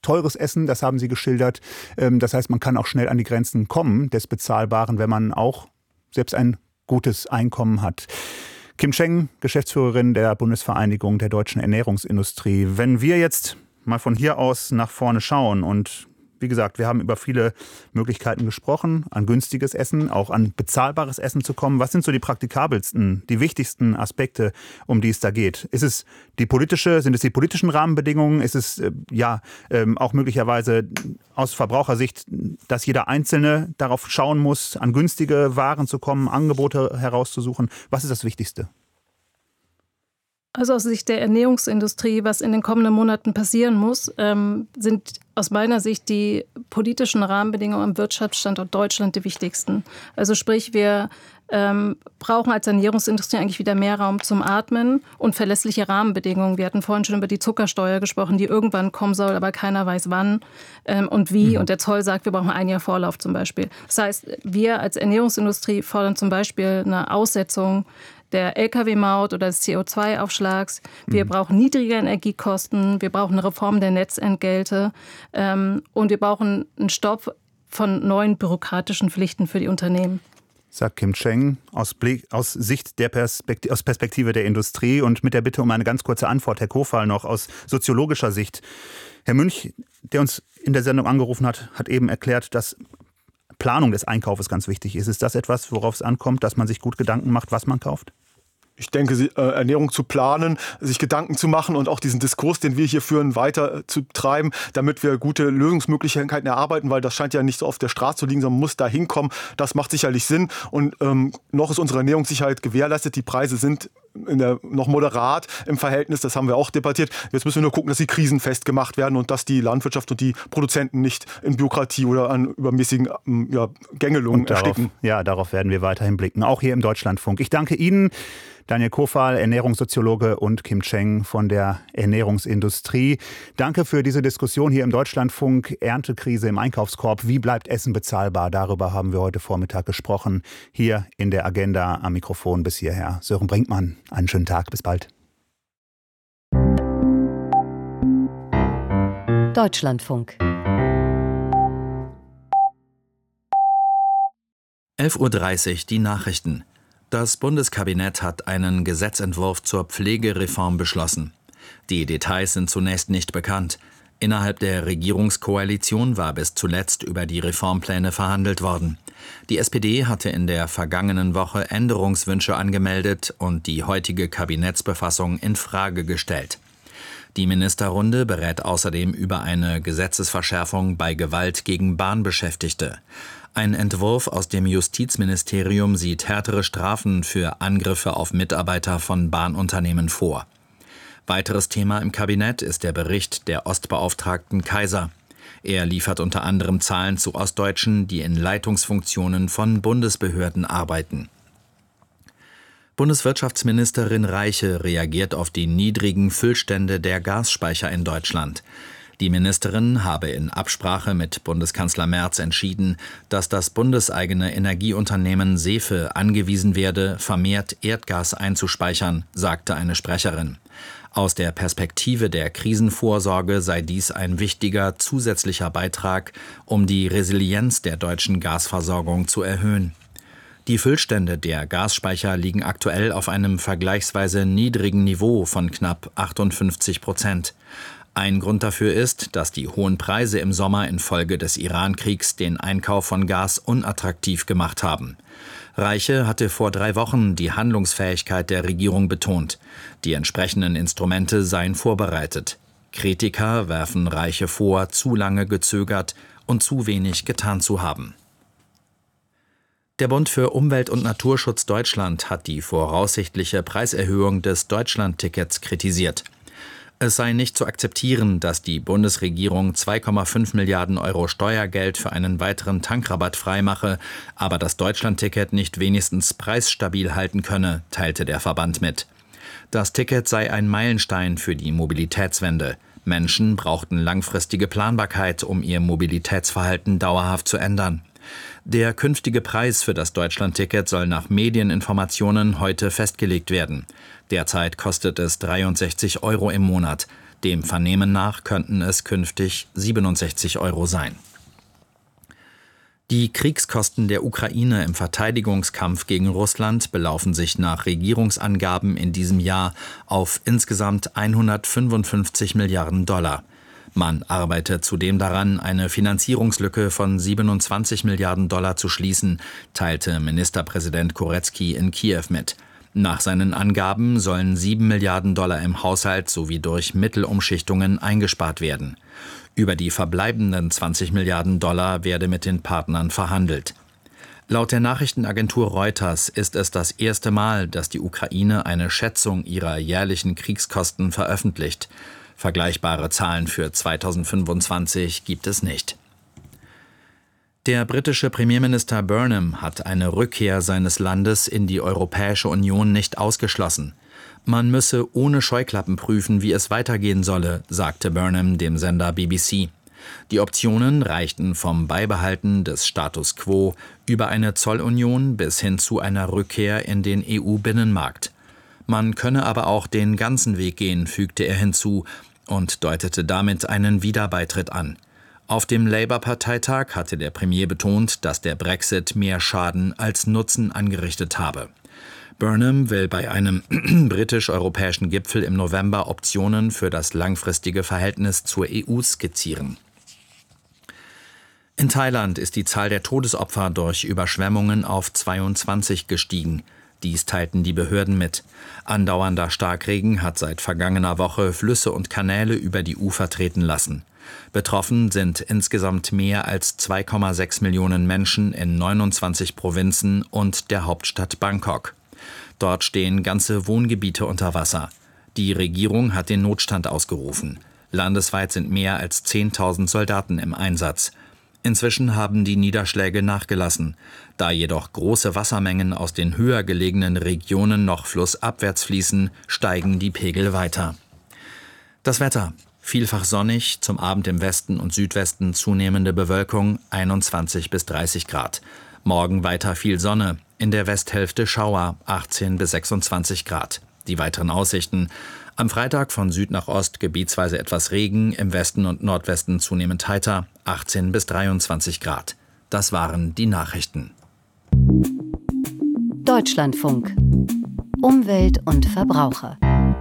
teures Essen, das haben Sie geschildert. Das heißt, man kann auch schnell an die Grenzen kommen des Bezahlbaren, wenn man auch selbst ein gutes Einkommen hat. Kim Cheng, Geschäftsführerin der Bundesvereinigung der deutschen Ernährungsindustrie. Wenn wir jetzt mal von hier aus nach vorne schauen und wie gesagt, wir haben über viele Möglichkeiten gesprochen, an günstiges Essen, auch an bezahlbares Essen zu kommen. Was sind so die praktikabelsten, die wichtigsten Aspekte, um die es da geht? Sind es die politischen Rahmenbedingungen? Ist es auch möglicherweise aus Verbrauchersicht, dass jeder Einzelne darauf schauen muss, an günstige Waren zu kommen, Angebote herauszusuchen? Was ist das Wichtigste? Also aus Sicht der Ernährungsindustrie, was in den kommenden Monaten passieren muss, sind aus meiner Sicht die politischen Rahmenbedingungen am Wirtschaftsstandort Deutschland die wichtigsten. Also sprich, wir brauchen als Ernährungsindustrie eigentlich wieder mehr Raum zum Atmen und verlässliche Rahmenbedingungen. Wir hatten vorhin schon über die Zuckersteuer gesprochen, die irgendwann kommen soll, aber keiner weiß wann und wie. Und der Zoll sagt, wir brauchen 1 Jahr Vorlauf zum Beispiel. Das heißt, wir als Ernährungsindustrie fordern zum Beispiel eine Aussetzung der Lkw-Maut oder des CO2-Aufschlags. Wir brauchen niedrige Energiekosten, wir brauchen eine Reform der Netzentgelte und wir brauchen einen Stopp von neuen bürokratischen Pflichten für die Unternehmen. Sagt Kim Cheng aus Sicht aus Perspektive der Industrie und mit der Bitte um eine ganz kurze Antwort, Herr Kofal, noch aus soziologischer Sicht. Herr Münch, der uns in der Sendung angerufen hat, hat eben erklärt, dass Planung des Einkaufs ganz wichtig ist. Ist das etwas, worauf es ankommt, dass man sich gut Gedanken macht, was man kauft? Ich denke, Ernährung zu planen, sich Gedanken zu machen und auch diesen Diskurs, den wir hier führen, weiter zu treiben, damit wir gute Lösungsmöglichkeiten erarbeiten, weil das scheint ja nicht so auf der Straße zu liegen, sondern man muss da hinkommen. Das macht sicherlich Sinn. Und noch ist unsere Ernährungssicherheit gewährleistet. Die Preise sind noch moderat im Verhältnis, das haben wir auch debattiert. Jetzt müssen wir nur gucken, dass die Krisen festgemacht werden und dass die Landwirtschaft und die Produzenten nicht in Bürokratie oder an übermäßigen Gängelungen ersticken. Darauf werden wir weiterhin blicken, auch hier im Deutschlandfunk. Ich danke Ihnen, Daniel Kofal, Ernährungssoziologe, und Kim Cheng von der Ernährungsindustrie. Danke für diese Diskussion hier im Deutschlandfunk. Erntekrise im Einkaufskorb. Wie bleibt Essen bezahlbar? Darüber haben wir heute Vormittag gesprochen. Hier in der Agenda am Mikrofon bis hierher Sören Brinkmann. Einen schönen Tag. Bis bald. Deutschlandfunk. 11:30 Uhr die Nachrichten. Das Bundeskabinett hat einen Gesetzentwurf zur Pflegereform beschlossen. Die Details sind zunächst nicht bekannt. Innerhalb der Regierungskoalition war bis zuletzt über die Reformpläne verhandelt worden. Die SPD hatte in der vergangenen Woche Änderungswünsche angemeldet und die heutige Kabinettsbefassung in Frage gestellt. Die Ministerrunde berät außerdem über eine Gesetzesverschärfung bei Gewalt gegen Bahnbeschäftigte. Ein Entwurf aus dem Justizministerium sieht härtere Strafen für Angriffe auf Mitarbeiter von Bahnunternehmen vor. Weiteres Thema im Kabinett ist der Bericht der Ostbeauftragten Kaiser. Er liefert unter anderem Zahlen zu Ostdeutschen, die in Leitungsfunktionen von Bundesbehörden arbeiten. Bundeswirtschaftsministerin Reiche reagiert auf die niedrigen Füllstände der Gasspeicher in Deutschland. Die Ministerin habe in Absprache mit Bundeskanzler Merz entschieden, dass das bundeseigene Energieunternehmen SEFE angewiesen werde, vermehrt Erdgas einzuspeichern, sagte eine Sprecherin. Aus der Perspektive der Krisenvorsorge sei dies ein wichtiger zusätzlicher Beitrag, um die Resilienz der deutschen Gasversorgung zu erhöhen. Die Füllstände der Gasspeicher liegen aktuell auf einem vergleichsweise niedrigen Niveau von knapp 58%. Ein Grund dafür ist, dass die hohen Preise im Sommer infolge des Iran-Kriegs den Einkauf von Gas unattraktiv gemacht haben. Reiche hatte vor 3 Wochen die Handlungsfähigkeit der Regierung betont. Die entsprechenden Instrumente seien vorbereitet. Kritiker werfen Reiche vor, zu lange gezögert und zu wenig getan zu haben. Der Bund für Umwelt und Naturschutz Deutschland hat die voraussichtliche Preiserhöhung des Deutschlandtickets kritisiert. Es sei nicht zu akzeptieren, dass die Bundesregierung 2,5 Milliarden Euro Steuergeld für einen weiteren Tankrabatt freimache, aber das Deutschlandticket nicht wenigstens preisstabil halten könne, teilte der Verband mit. Das Ticket sei ein Meilenstein für die Mobilitätswende. Menschen brauchten langfristige Planbarkeit, um ihr Mobilitätsverhalten dauerhaft zu ändern. Der künftige Preis für das Deutschlandticket soll nach Medieninformationen heute festgelegt werden. Derzeit kostet es 63 Euro im Monat. Dem Vernehmen nach könnten es künftig 67 € sein. Die Kriegskosten der Ukraine im Verteidigungskampf gegen Russland belaufen sich nach Regierungsangaben in diesem Jahr auf insgesamt 155 Milliarden $. Man arbeite zudem daran, eine Finanzierungslücke von 27 Milliarden $ zu schließen, teilte Ministerpräsident Korecki in Kiew mit. Nach seinen Angaben sollen 7 Milliarden $ im Haushalt sowie durch Mittelumschichtungen eingespart werden. Über die verbleibenden 20 Milliarden $ werde mit den Partnern verhandelt. Laut der Nachrichtenagentur Reuters ist es das erste Mal, dass die Ukraine eine Schätzung ihrer jährlichen Kriegskosten veröffentlicht. Vergleichbare Zahlen für 2025 gibt es nicht. Der britische Premierminister Burnham hat eine Rückkehr seines Landes in die Europäische Union nicht ausgeschlossen. Man müsse ohne Scheuklappen prüfen, wie es weitergehen solle, sagte Burnham dem Sender BBC. Die Optionen reichten vom Beibehalten des Status quo über eine Zollunion bis hin zu einer Rückkehr in den EU-Binnenmarkt. Man könne aber auch den ganzen Weg gehen, fügte er hinzu und deutete damit einen Wiederbeitritt an. Auf dem Labour-Parteitag hatte der Premier betont, dass der Brexit mehr Schaden als Nutzen angerichtet habe. Burnham will bei einem britisch-europäischen Gipfel im November Optionen für das langfristige Verhältnis zur EU skizzieren. In Thailand ist die Zahl der Todesopfer durch Überschwemmungen auf 22 gestiegen. Dies teilten die Behörden mit. Andauernder Starkregen hat seit vergangener Woche Flüsse und Kanäle über die Ufer treten lassen. Betroffen sind insgesamt mehr als 2,6 Millionen Menschen in 29 Provinzen und der Hauptstadt Bangkok. Dort stehen ganze Wohngebiete unter Wasser. Die Regierung hat den Notstand ausgerufen. Landesweit sind mehr als 10.000 Soldaten im Einsatz. Inzwischen haben die Niederschläge nachgelassen. Da jedoch große Wassermengen aus den höher gelegenen Regionen noch flussabwärts fließen, steigen die Pegel weiter. Das Wetter: vielfach sonnig, zum Abend im Westen und Südwesten zunehmende Bewölkung, 21 bis 30 Grad. Morgen weiter viel Sonne, in der Westhälfte Schauer, 18 bis 26 Grad. Die weiteren Aussichten: am Freitag von Süd nach Ost gebietsweise etwas Regen, im Westen und Nordwesten zunehmend heiter, 18 bis 23 Grad. Das waren die Nachrichten. Deutschlandfunk. Umwelt und Verbraucher.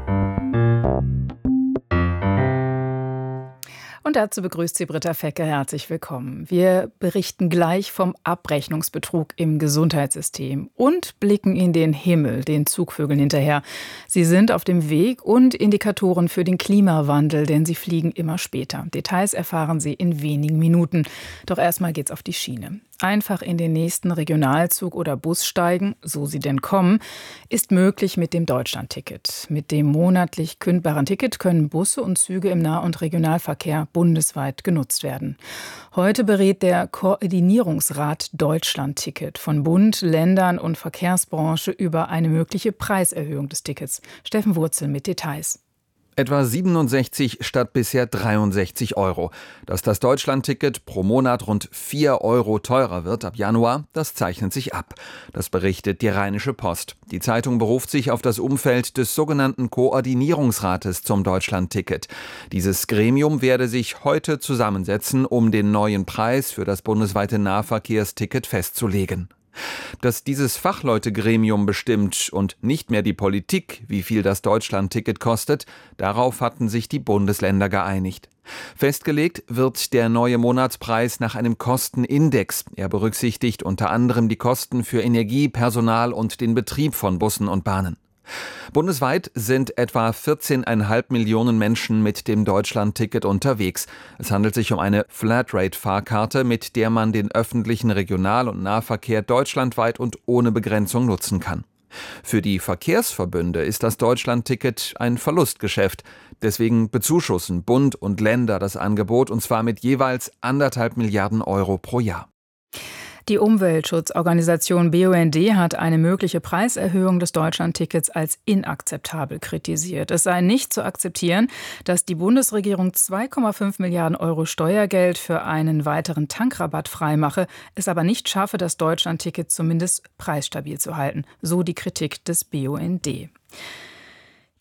Und dazu begrüßt sie Britta Fecke. Herzlich willkommen. Wir berichten gleich vom Abrechnungsbetrug im Gesundheitssystem und blicken in den Himmel, den Zugvögeln hinterher. Sie sind auf dem Weg und Indikatoren für den Klimawandel, denn sie fliegen immer später. Details erfahren Sie in wenigen Minuten. Doch erstmal geht's auf die Schiene. Einfach in den nächsten Regionalzug oder Bus steigen, so sie denn kommen, ist möglich mit dem Deutschlandticket. Mit dem monatlich kündbaren Ticket können Busse und Züge im Nah- und Regionalverkehr bundesweit genutzt werden. Heute berät der Koordinierungsrat Deutschlandticket von Bund, Ländern und Verkehrsbranche über eine mögliche Preiserhöhung des Tickets. Steffen Wurzel mit Details. Etwa 67 statt bisher 63 €. Dass das Deutschlandticket pro Monat rund 4 € teurer wird ab Januar, das zeichnet sich ab. Das berichtet die Rheinische Post. Die Zeitung beruft sich auf das Umfeld des sogenannten Koordinierungsrates zum Deutschlandticket. Dieses Gremium werde sich heute zusammensetzen, um den neuen Preis für das bundesweite Nahverkehrsticket festzulegen. Dass dieses Fachleutegremium bestimmt und nicht mehr die Politik, wie viel das Deutschlandticket kostet, darauf hatten sich die Bundesländer geeinigt. Festgelegt wird der neue Monatspreis nach einem Kostenindex. Er berücksichtigt unter anderem die Kosten für Energie, Personal und den Betrieb von Bussen und Bahnen. Bundesweit sind etwa 14,5 Millionen Menschen mit dem Deutschlandticket unterwegs. Es handelt sich um eine Flatrate-Fahrkarte, mit der man den öffentlichen Regional- und Nahverkehr deutschlandweit und ohne Begrenzung nutzen kann. Für die Verkehrsverbünde ist das Deutschlandticket ein Verlustgeschäft. Deswegen bezuschussen Bund und Länder das Angebot, und zwar mit jeweils 1,5 Milliarden € pro Jahr. Die Umweltschutzorganisation BUND hat eine mögliche Preiserhöhung des Deutschlandtickets als inakzeptabel kritisiert. Es sei nicht zu akzeptieren, dass die Bundesregierung 2,5 Milliarden € Steuergeld für einen weiteren Tankrabatt freimache, es aber nicht schaffe, das Deutschlandticket zumindest preisstabil zu halten. So die Kritik des BUND.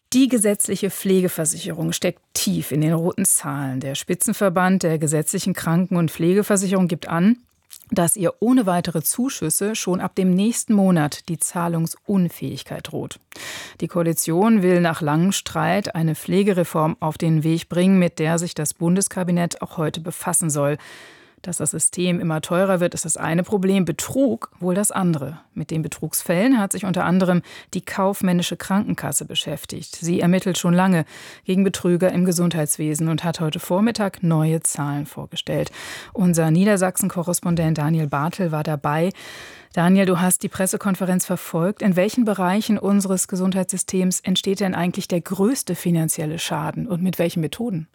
Die gesetzliche Pflegeversicherung steckt tief in den roten Zahlen. Der Spitzenverband der gesetzlichen Kranken- und Pflegeversicherung gibt an, dass ihr ohne weitere Zuschüsse schon ab dem nächsten Monat die Zahlungsunfähigkeit droht. Die Koalition will nach langem Streit eine Pflegereform auf den Weg bringen, mit der sich das Bundeskabinett auch heute befassen soll. Dass das System immer teurer wird, ist das eine Problem, Betrug wohl das andere. Mit den Betrugsfällen hat sich unter anderem die kaufmännische Krankenkasse beschäftigt. Sie ermittelt schon lange gegen Betrüger im Gesundheitswesen und hat heute Vormittag neue Zahlen vorgestellt. Unser Niedersachsen-Korrespondent Daniel Bartel war dabei. Daniel, du hast die Pressekonferenz verfolgt. In welchen Bereichen unseres Gesundheitssystems entsteht denn eigentlich der größte finanzielle Schaden und mit welchen Methoden?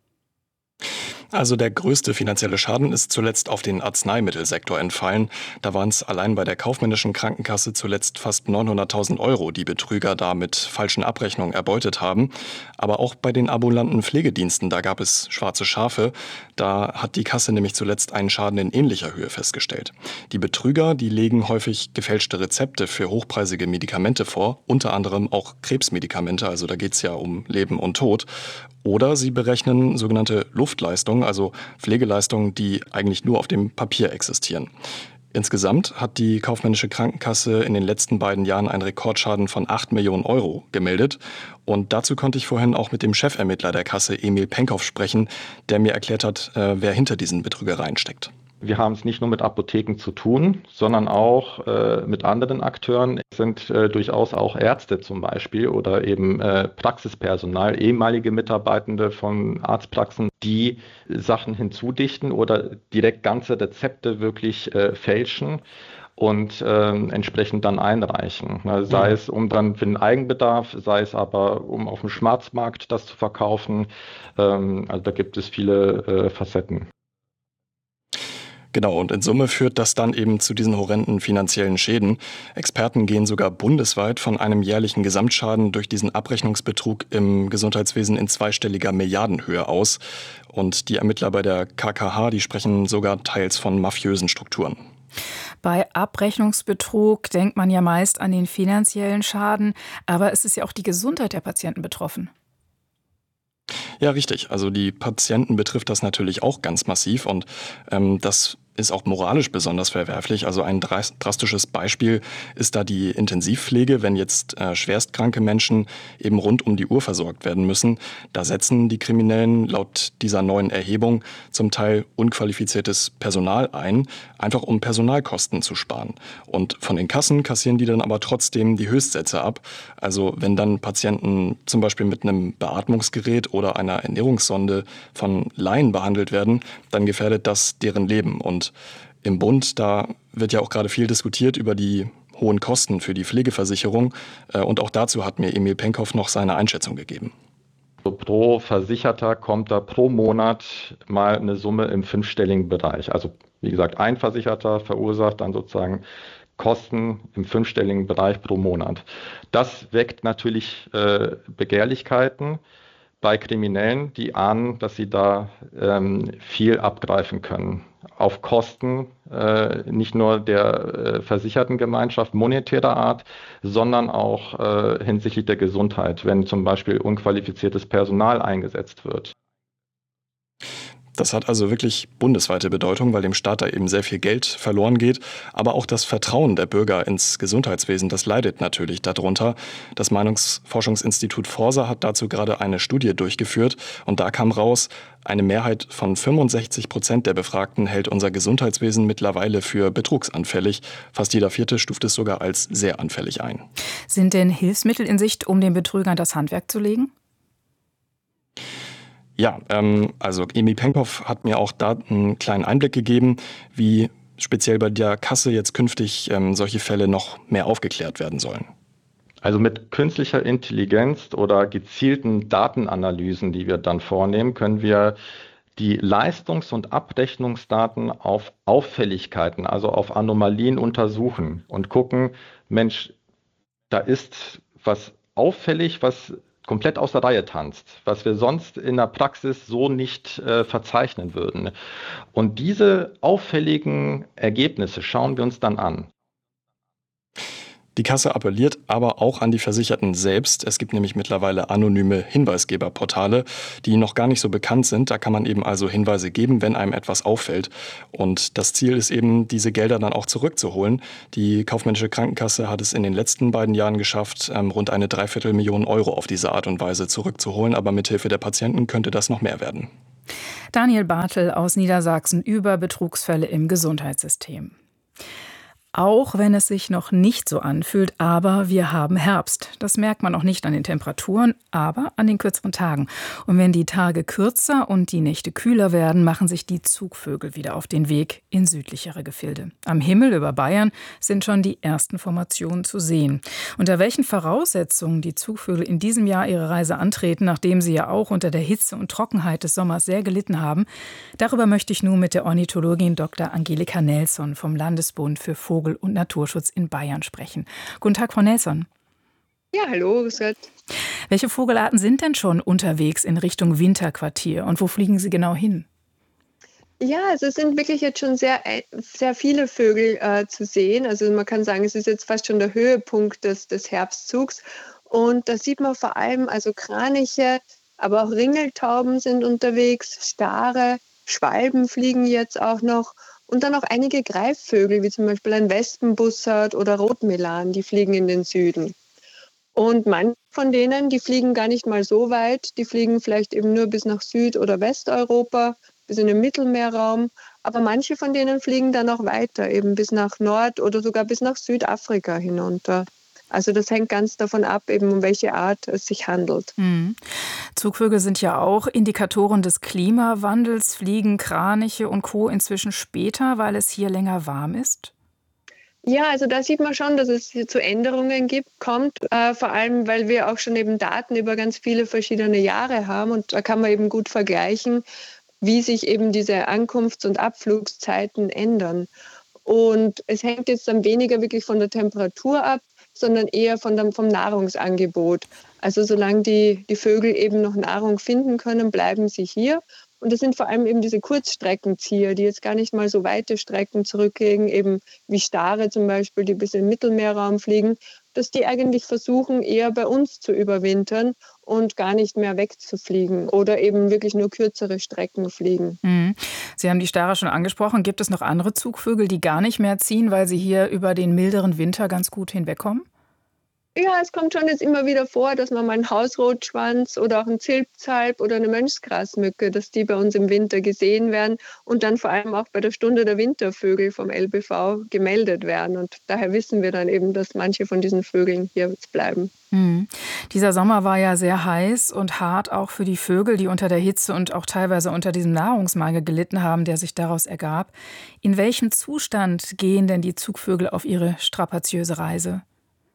Also der größte finanzielle Schaden ist zuletzt auf den Arzneimittelsektor entfallen. Da waren es allein bei der kaufmännischen Krankenkasse zuletzt fast 900.000 Euro, die Betrüger da mit falschen Abrechnungen erbeutet haben. Aber auch bei den ambulanten Pflegediensten, da gab es schwarze Schafe. Da hat die Kasse nämlich zuletzt einen Schaden in ähnlicher Höhe festgestellt. Die Betrüger, die legen häufig gefälschte Rezepte für hochpreisige Medikamente vor, unter anderem auch Krebsmedikamente, also da geht es ja um Leben und Tod. Oder sie berechnen sogenannte Luftleistungen, also Pflegeleistungen, die eigentlich nur auf dem Papier existieren. Insgesamt hat die kaufmännische Krankenkasse in den letzten beiden Jahren einen Rekordschaden von 8 Millionen Euro gemeldet. Und dazu konnte ich vorhin auch mit dem Chefermittler der Kasse, Emil Penkhoff, sprechen, der mir erklärt hat, wer hinter diesen Betrügereien steckt. Wir haben es nicht nur mit Apotheken zu tun, sondern auch mit anderen Akteuren. Es sind durchaus auch Ärzte zum Beispiel oder eben Praxispersonal, ehemalige Mitarbeitende von Arztpraxen, die Sachen hinzudichten oder direkt ganze Rezepte wirklich fälschen und entsprechend dann einreichen. Sei es um dann für den Eigenbedarf, sei es aber um auf dem Schwarzmarkt das zu verkaufen. Also da gibt es viele Facetten. Genau, und in Summe führt das dann eben zu diesen horrenden finanziellen Schäden. Experten gehen sogar bundesweit von einem jährlichen Gesamtschaden durch diesen Abrechnungsbetrug im Gesundheitswesen in zweistelliger Milliardenhöhe aus. Und die Ermittler bei der KKH, die sprechen sogar teils von mafiösen Strukturen. Bei Abrechnungsbetrug denkt man ja meist an den finanziellen Schaden, aber es ist ja auch die Gesundheit der Patienten betroffen. Ja, richtig. Also die Patienten betrifft das natürlich auch ganz massiv und das ist auch moralisch besonders verwerflich. Also ein drastisches Beispiel ist da die Intensivpflege, wenn jetzt schwerstkranke Menschen eben rund um die Uhr versorgt werden müssen. Da setzen die Kriminellen laut dieser neuen Erhebung zum Teil unqualifiziertes Personal ein, einfach um Personalkosten zu sparen. Und von den Kassen kassieren die dann aber trotzdem die Höchstsätze ab. Also wenn dann Patienten zum Beispiel mit einem Beatmungsgerät oder einer Ernährungssonde von Laien behandelt werden, dann gefährdet das deren Leben. Und im Bund, da wird ja auch gerade viel diskutiert über die hohen Kosten für die Pflegeversicherung. Und auch dazu hat mir Emil Penkhoff noch seine Einschätzung gegeben. Pro Versicherter kommt da pro Monat mal eine Summe im fünfstelligen Bereich. Also wie gesagt, ein Versicherter verursacht dann sozusagen Kosten im fünfstelligen Bereich pro Monat. Das weckt natürlich Begehrlichkeiten bei Kriminellen, die ahnen, dass sie da viel abgreifen können. Auf Kosten nicht nur der versicherten Gemeinschaft monetärer Art, sondern auch hinsichtlich der Gesundheit, wenn zum Beispiel unqualifiziertes Personal eingesetzt wird. Das hat also wirklich bundesweite Bedeutung, weil dem Staat da eben sehr viel Geld verloren geht. Aber auch das Vertrauen der Bürger ins Gesundheitswesen, das leidet natürlich darunter. Das Meinungsforschungsinstitut Forsa hat dazu gerade eine Studie durchgeführt. Und da kam raus, eine Mehrheit von 65% der Befragten hält unser Gesundheitswesen mittlerweile für betrugsanfällig. Fast jeder Vierte stuft es sogar als sehr anfällig ein. Sind denn Hilfsmittel in Sicht, um den Betrügern das Handwerk zu legen? Ja, also Emil Penkhoff hat mir auch da einen kleinen Einblick gegeben, wie speziell bei der Kasse jetzt künftig solche Fälle noch mehr aufgeklärt werden sollen. Also mit künstlicher Intelligenz oder gezielten Datenanalysen, die wir dann vornehmen, können wir die Leistungs- und Abrechnungsdaten auf Auffälligkeiten, also auf Anomalien untersuchen und gucken, Mensch, da ist was auffällig, was komplett aus der Reihe tanzt, was wir sonst in der Praxis so nicht verzeichnen würden. Und diese auffälligen Ergebnisse schauen wir uns dann an. Die Kasse appelliert aber auch an die Versicherten selbst. Es gibt nämlich mittlerweile anonyme Hinweisgeberportale, die noch gar nicht so bekannt sind. Da kann man eben also Hinweise geben, wenn einem etwas auffällt. Und das Ziel ist eben, diese Gelder dann auch zurückzuholen. Die kaufmännische Krankenkasse hat es in den letzten beiden Jahren geschafft, rund eine 250.000 Euro auf diese Art und Weise zurückzuholen. Aber mithilfe der Patienten könnte das noch mehr werden. Daniel Bartel aus Niedersachsen über Betrugsfälle im Gesundheitssystem. Auch wenn es sich noch nicht so anfühlt, aber wir haben Herbst. Das merkt man noch nicht an den Temperaturen, aber an den kürzeren Tagen. Und wenn die Tage kürzer und die Nächte kühler werden, machen sich die Zugvögel wieder auf den Weg in südlichere Gefilde. Am Himmel über Bayern sind schon die ersten Formationen zu sehen. Unter welchen Voraussetzungen die Zugvögel in diesem Jahr ihre Reise antreten, nachdem sie ja auch unter der Hitze und Trockenheit des Sommers sehr gelitten haben, darüber möchte ich nun mit der Ornithologin Dr. Angelika Nelson vom Landesbund für Vogel- und Naturschutz in Bayern sprechen. Guten Tag, Frau Nelson. Ja, hallo, grüß Gott. Welche Vogelarten sind denn schon unterwegs in Richtung Winterquartier und wo fliegen sie genau hin? Ja, also es sind wirklich jetzt schon sehr viele Vögel zu sehen. Also man kann sagen, es ist jetzt fast schon der Höhepunkt des Herbstzugs. Und da sieht man vor allem also Kraniche, aber auch Ringeltauben sind unterwegs, Stare, Schwalben fliegen jetzt auch noch. Und dann auch einige Greifvögel, wie zum Beispiel ein Wespenbussard oder Rotmelan, die fliegen in den Süden. Und manche von denen, die fliegen gar nicht mal so weit, die fliegen vielleicht eben nur bis nach Süd- oder Westeuropa, bis in den Mittelmeerraum. Aber manche von denen fliegen dann auch weiter, eben bis nach Nord- oder sogar bis nach Südafrika hinunter. Also das hängt ganz davon ab, eben um welche Art es sich handelt. Zugvögel sind ja auch Indikatoren des Klimawandels. Fliegen Kraniche und Co. inzwischen später, weil es hier länger warm ist? Ja, also da sieht man schon, dass es hier zu Änderungen kommt, vor allem, weil wir auch schon eben Daten über ganz viele verschiedene Jahre haben und da kann man eben gut vergleichen, wie sich eben diese Ankunfts- und Abflugszeiten ändern. Und es hängt jetzt dann weniger wirklich von der Temperatur ab, sondern eher vom Nahrungsangebot. Also solange die Vögel eben noch Nahrung finden können, bleiben sie hier. Und das sind vor allem eben diese Kurzstreckenzieher, die jetzt gar nicht mal so weite Strecken zurücklegen, eben wie Stare zum Beispiel, die bis in den Mittelmeerraum fliegen, dass die eigentlich versuchen, eher bei uns zu überwintern und gar nicht mehr wegzufliegen oder eben wirklich nur kürzere Strecken fliegen. Sie haben die Stare schon angesprochen. Gibt es noch andere Zugvögel, die gar nicht mehr ziehen, weil sie hier über den milderen Winter ganz gut hinwegkommen? Ja, es kommt schon jetzt immer wieder vor, dass man mal einen Hausrotschwanz oder auch einen Zilpzalp oder eine Mönchsgrasmücke, dass die bei uns im Winter gesehen werden und dann vor allem auch bei der Stunde der Wintervögel vom LBV gemeldet werden. Und daher wissen wir dann eben, dass manche von diesen Vögeln hier jetzt bleiben. Dieser Sommer war ja sehr heiß und hart auch für die Vögel, die unter der Hitze und auch teilweise unter diesem Nahrungsmangel gelitten haben, der sich daraus ergab. In welchem Zustand gehen denn die Zugvögel auf ihre strapaziöse Reise?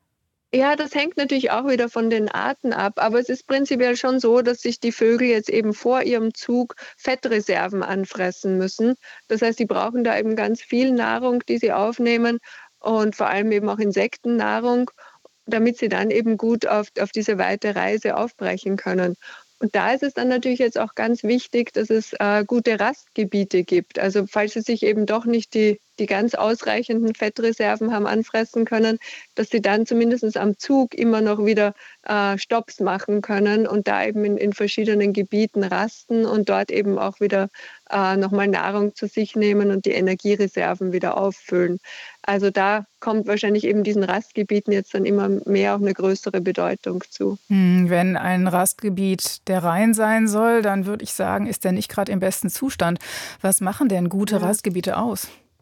Ja, das hängt natürlich auch wieder von den Arten ab, aber es ist prinzipiell schon so, dass sich die Vögel jetzt eben vor ihrem Zug Fettreserven anfressen müssen. Das heißt, sie brauchen da eben ganz viel Nahrung, die sie aufnehmen und vor allem eben auch Insektennahrung, damit sie dann eben gut auf diese weite Reise aufbrechen können. Und da ist es dann natürlich jetzt auch ganz wichtig, dass es gute Rastgebiete gibt. Also falls sie sich eben doch nicht die ganz ausreichenden Fettreserven haben anfressen können, dass sie dann zumindest am Zug immer noch wieder Stopps machen können und da eben in verschiedenen Gebieten rasten und dort eben auch wieder nochmal Nahrung zu sich nehmen und die Energiereserven wieder auffüllen. Also da kommt wahrscheinlich eben diesen Rastgebieten jetzt dann immer mehr auch eine größere Bedeutung zu. Wenn ein Rastgebiet der Rhein sein soll, dann würde ich sagen, ist der nicht gerade im besten Zustand. Was machen denn gute Rastgebiete aus?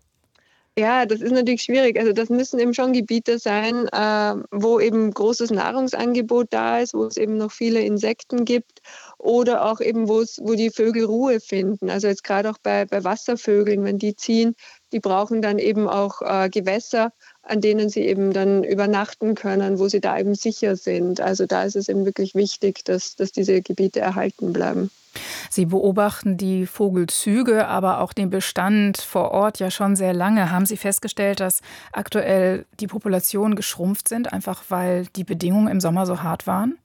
Ja, das ist natürlich schwierig. Also das müssen eben schon Gebiete sein, wo eben großes Nahrungsangebot da ist, wo es eben noch viele Insekten gibt oder auch eben, wo die Vögel Ruhe finden. Also jetzt gerade auch bei Wasservögeln, wenn die ziehen, die brauchen dann eben auch Gewässer, an denen sie eben dann übernachten können, wo sie da eben sicher sind. Also da ist es eben wirklich wichtig, dass diese Gebiete erhalten bleiben. Sie beobachten die Vogelzüge, aber auch den Bestand vor Ort ja schon sehr lange. Haben Sie festgestellt, dass aktuell die Populationen geschrumpft sind, einfach weil die Bedingungen im Sommer so hart waren?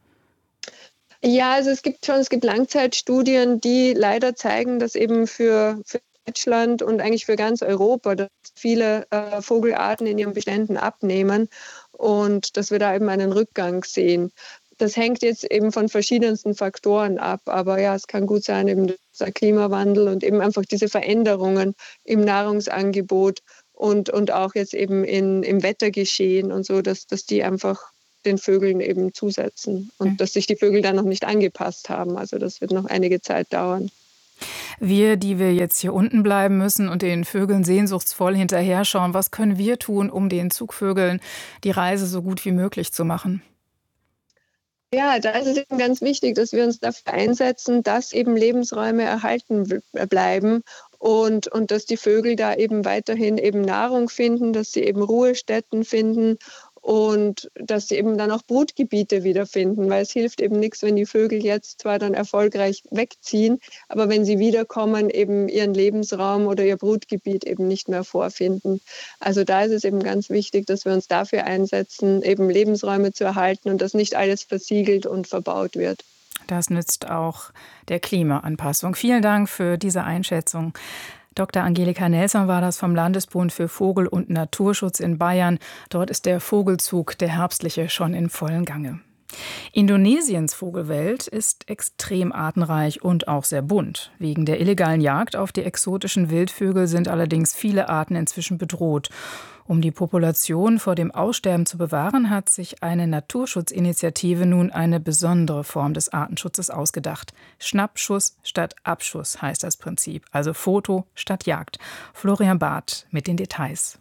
Ja, also es gibt Langzeitstudien, die leider zeigen, dass eben für Deutschland und eigentlich für ganz Europa, dass viele Vogelarten in ihren Beständen abnehmen. und dass wir da eben einen Rückgang sehen. Das hängt jetzt eben von verschiedensten Faktoren ab, aber ja, es kann gut sein, eben der Klimawandel und eben einfach diese Veränderungen im Nahrungsangebot und auch jetzt eben im Wettergeschehen und so, dass die einfach den Vögeln eben zusetzen und dass sich die Vögel dann noch nicht angepasst haben. Also das wird noch einige Zeit dauern. Wir, die wir jetzt hier unten bleiben müssen und den Vögeln sehnsuchtsvoll hinterher schauen, was können wir tun, um den Zugvögeln die Reise so gut wie möglich zu machen? Ja, da ist es eben ganz wichtig, dass wir uns dafür einsetzen, dass eben Lebensräume erhalten bleiben und dass die Vögel da eben weiterhin eben Nahrung finden, dass sie eben Ruhestätten finden und dass sie eben dann auch Brutgebiete wiederfinden, weil es hilft eben nichts, wenn die Vögel jetzt zwar dann erfolgreich wegziehen, aber wenn sie wiederkommen, eben ihren Lebensraum oder ihr Brutgebiet eben nicht mehr vorfinden. Also da ist es eben ganz wichtig, dass wir uns dafür einsetzen, eben Lebensräume zu erhalten und dass nicht alles versiegelt und verbaut wird. Das nützt auch der Klimaanpassung. Vielen Dank für diese Einschätzung. Dr. Angelika Nelson war das vom Landesbund für Vogel- und Naturschutz in Bayern. Dort ist der Vogelzug, der herbstliche, schon in vollem Gange. Indonesiens Vogelwelt ist extrem artenreich und auch sehr bunt. Wegen der illegalen Jagd auf die exotischen Wildvögel sind allerdings viele Arten inzwischen bedroht. Um die Population vor dem Aussterben zu bewahren, hat sich eine Naturschutzinitiative nun eine besondere Form des Artenschutzes ausgedacht. Schnappschuss statt Abschuss heißt das Prinzip, also Foto statt Jagd. Florian Barth mit den Details.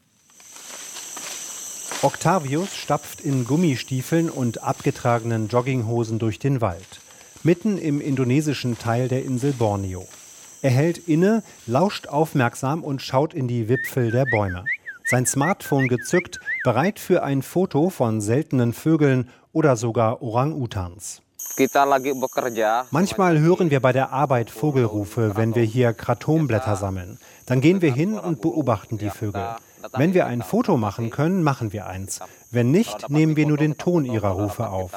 Octavius stapft in Gummistiefeln und abgetragenen Jogginghosen durch den Wald, mitten im indonesischen Teil der Insel Borneo. Er hält inne, lauscht aufmerksam und schaut in die Wipfel der Bäume. Sein Smartphone gezückt, bereit für ein Foto von seltenen Vögeln oder sogar Orang-Utans. Manchmal hören wir bei der Arbeit Vogelrufe, wenn wir hier Kratomblätter sammeln. Dann gehen wir hin und beobachten die Vögel. Wenn wir ein Foto machen können, machen wir eins. Wenn nicht, nehmen wir nur den Ton ihrer Rufe auf.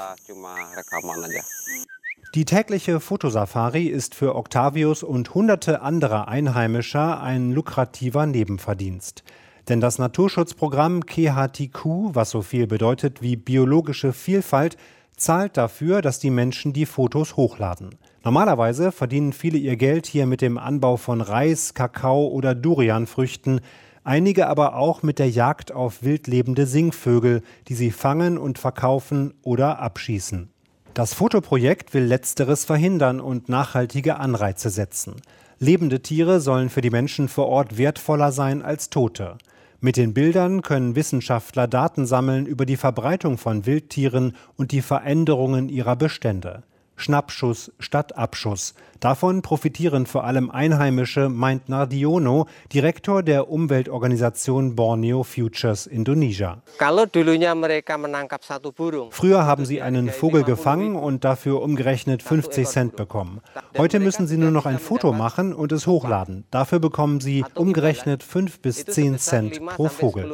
Die tägliche Fotosafari ist für Octavius und hunderte anderer Einheimischer ein lukrativer Nebenverdienst. Denn das Naturschutzprogramm KHTQ, was so viel bedeutet wie biologische Vielfalt, zahlt dafür, dass die Menschen die Fotos hochladen. Normalerweise verdienen viele ihr Geld hier mit dem Anbau von Reis, Kakao oder Durianfrüchten, einige aber auch mit der Jagd auf wildlebende Singvögel, die sie fangen und verkaufen oder abschießen. Das Fotoprojekt will Letzteres verhindern und nachhaltige Anreize setzen. Lebende Tiere sollen für die Menschen vor Ort wertvoller sein als tote. Mit den Bildern können Wissenschaftler Daten sammeln über die Verbreitung von Wildtieren und die Veränderungen ihrer Bestände. Schnappschuss statt Abschuss. Davon profitieren vor allem Einheimische, meint Nardiono, Direktor der Umweltorganisation Borneo Futures Indonesia. Früher haben sie einen Vogel gefangen und dafür umgerechnet 50 Cent bekommen. Heute müssen sie nur noch ein Foto machen und es hochladen. Dafür bekommen sie umgerechnet 5 bis 10 Cent pro Vogel.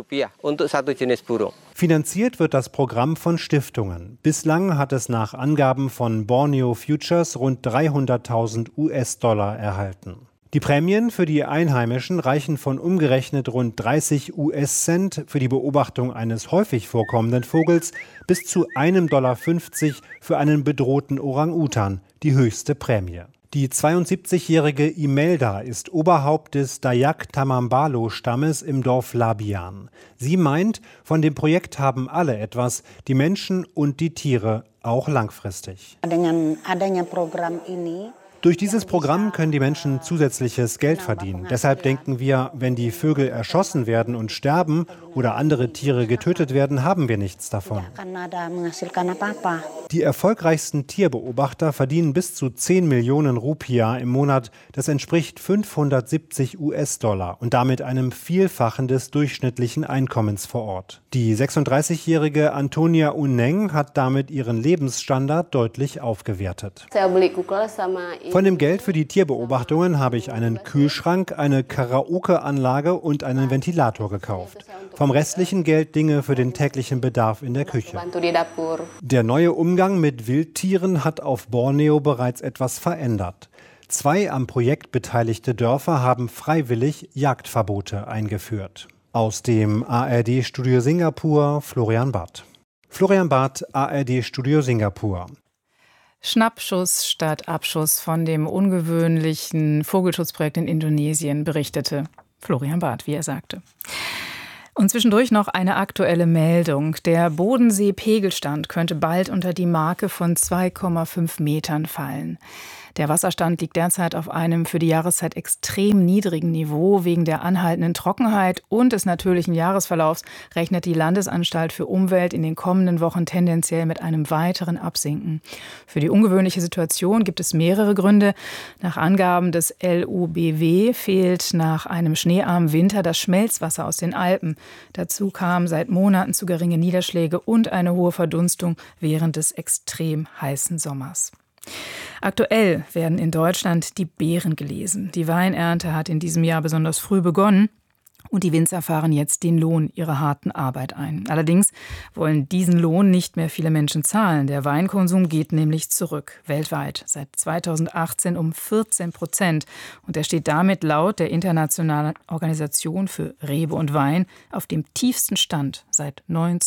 Finanziert wird das Programm von Stiftungen. Bislang hat es nach Angaben von Borneo Futures rund 300.000 US-Dollar erhalten. Die Prämien für die Einheimischen reichen von umgerechnet rund 30 US-Cent für die Beobachtung eines häufig vorkommenden Vogels bis zu $1,50 für einen bedrohten Orang-Utan, die höchste Prämie. Die 72-jährige Imelda ist Oberhaupt des Dayak Tamambalo-Stammes im Dorf Labian. Sie meint, von dem Projekt haben alle etwas, die Menschen und die Tiere, auch langfristig. Durch dieses Programm können die Menschen zusätzliches Geld verdienen. Deshalb denken wir, wenn die Vögel erschossen werden und sterben oder andere Tiere getötet werden, haben wir nichts davon. Die erfolgreichsten Tierbeobachter verdienen bis zu 10 Millionen Rupiah im Monat. Das entspricht 570 US-Dollar und damit einem Vielfachen des durchschnittlichen Einkommens vor Ort. Die 36-jährige Antonia Uneng hat damit ihren Lebensstandard deutlich aufgewertet. Von dem Geld für die Tierbeobachtungen habe ich einen Kühlschrank, eine Karaoke-Anlage und einen Ventilator gekauft. Vom restlichen Geld Dinge für den täglichen Bedarf in der Küche. Der neue Umgang mit Wildtieren hat auf Borneo bereits etwas verändert. 2 am Projekt beteiligte Dörfer haben freiwillig Jagdverbote eingeführt. Aus dem ARD-Studio Singapur, Florian Barth. Florian Barth, ARD-Studio Singapur. Schnappschuss statt Abschuss von dem ungewöhnlichen Vogelschutzprojekt in Indonesien berichtete Florian Barth, wie er sagte. Und zwischendurch noch eine aktuelle Meldung. Der Bodensee-Pegelstand könnte bald unter die Marke von 2,5 Metern fallen. Der Wasserstand liegt derzeit auf einem für die Jahreszeit extrem niedrigen Niveau. Wegen der anhaltenden Trockenheit und des natürlichen Jahresverlaufs rechnet die Landesanstalt für Umwelt in den kommenden Wochen tendenziell mit einem weiteren Absinken. Für die ungewöhnliche Situation gibt es mehrere Gründe. Nach Angaben des LUBW fehlt nach einem schneearmen Winter das Schmelzwasser aus den Alpen. Dazu kamen seit Monaten zu geringe Niederschläge und eine hohe Verdunstung während des extrem heißen Sommers. Aktuell werden in Deutschland die Beeren gelesen. Die Weinernte hat in diesem Jahr besonders früh begonnen. Und die Winzer fahren jetzt den Lohn ihrer harten Arbeit ein. Allerdings wollen diesen Lohn nicht mehr viele Menschen zahlen. Der Weinkonsum geht nämlich zurück, weltweit, seit 2018 um 14%. Und er steht damit laut der Internationalen Organisation für Rebe und Wein auf dem tiefsten Stand seit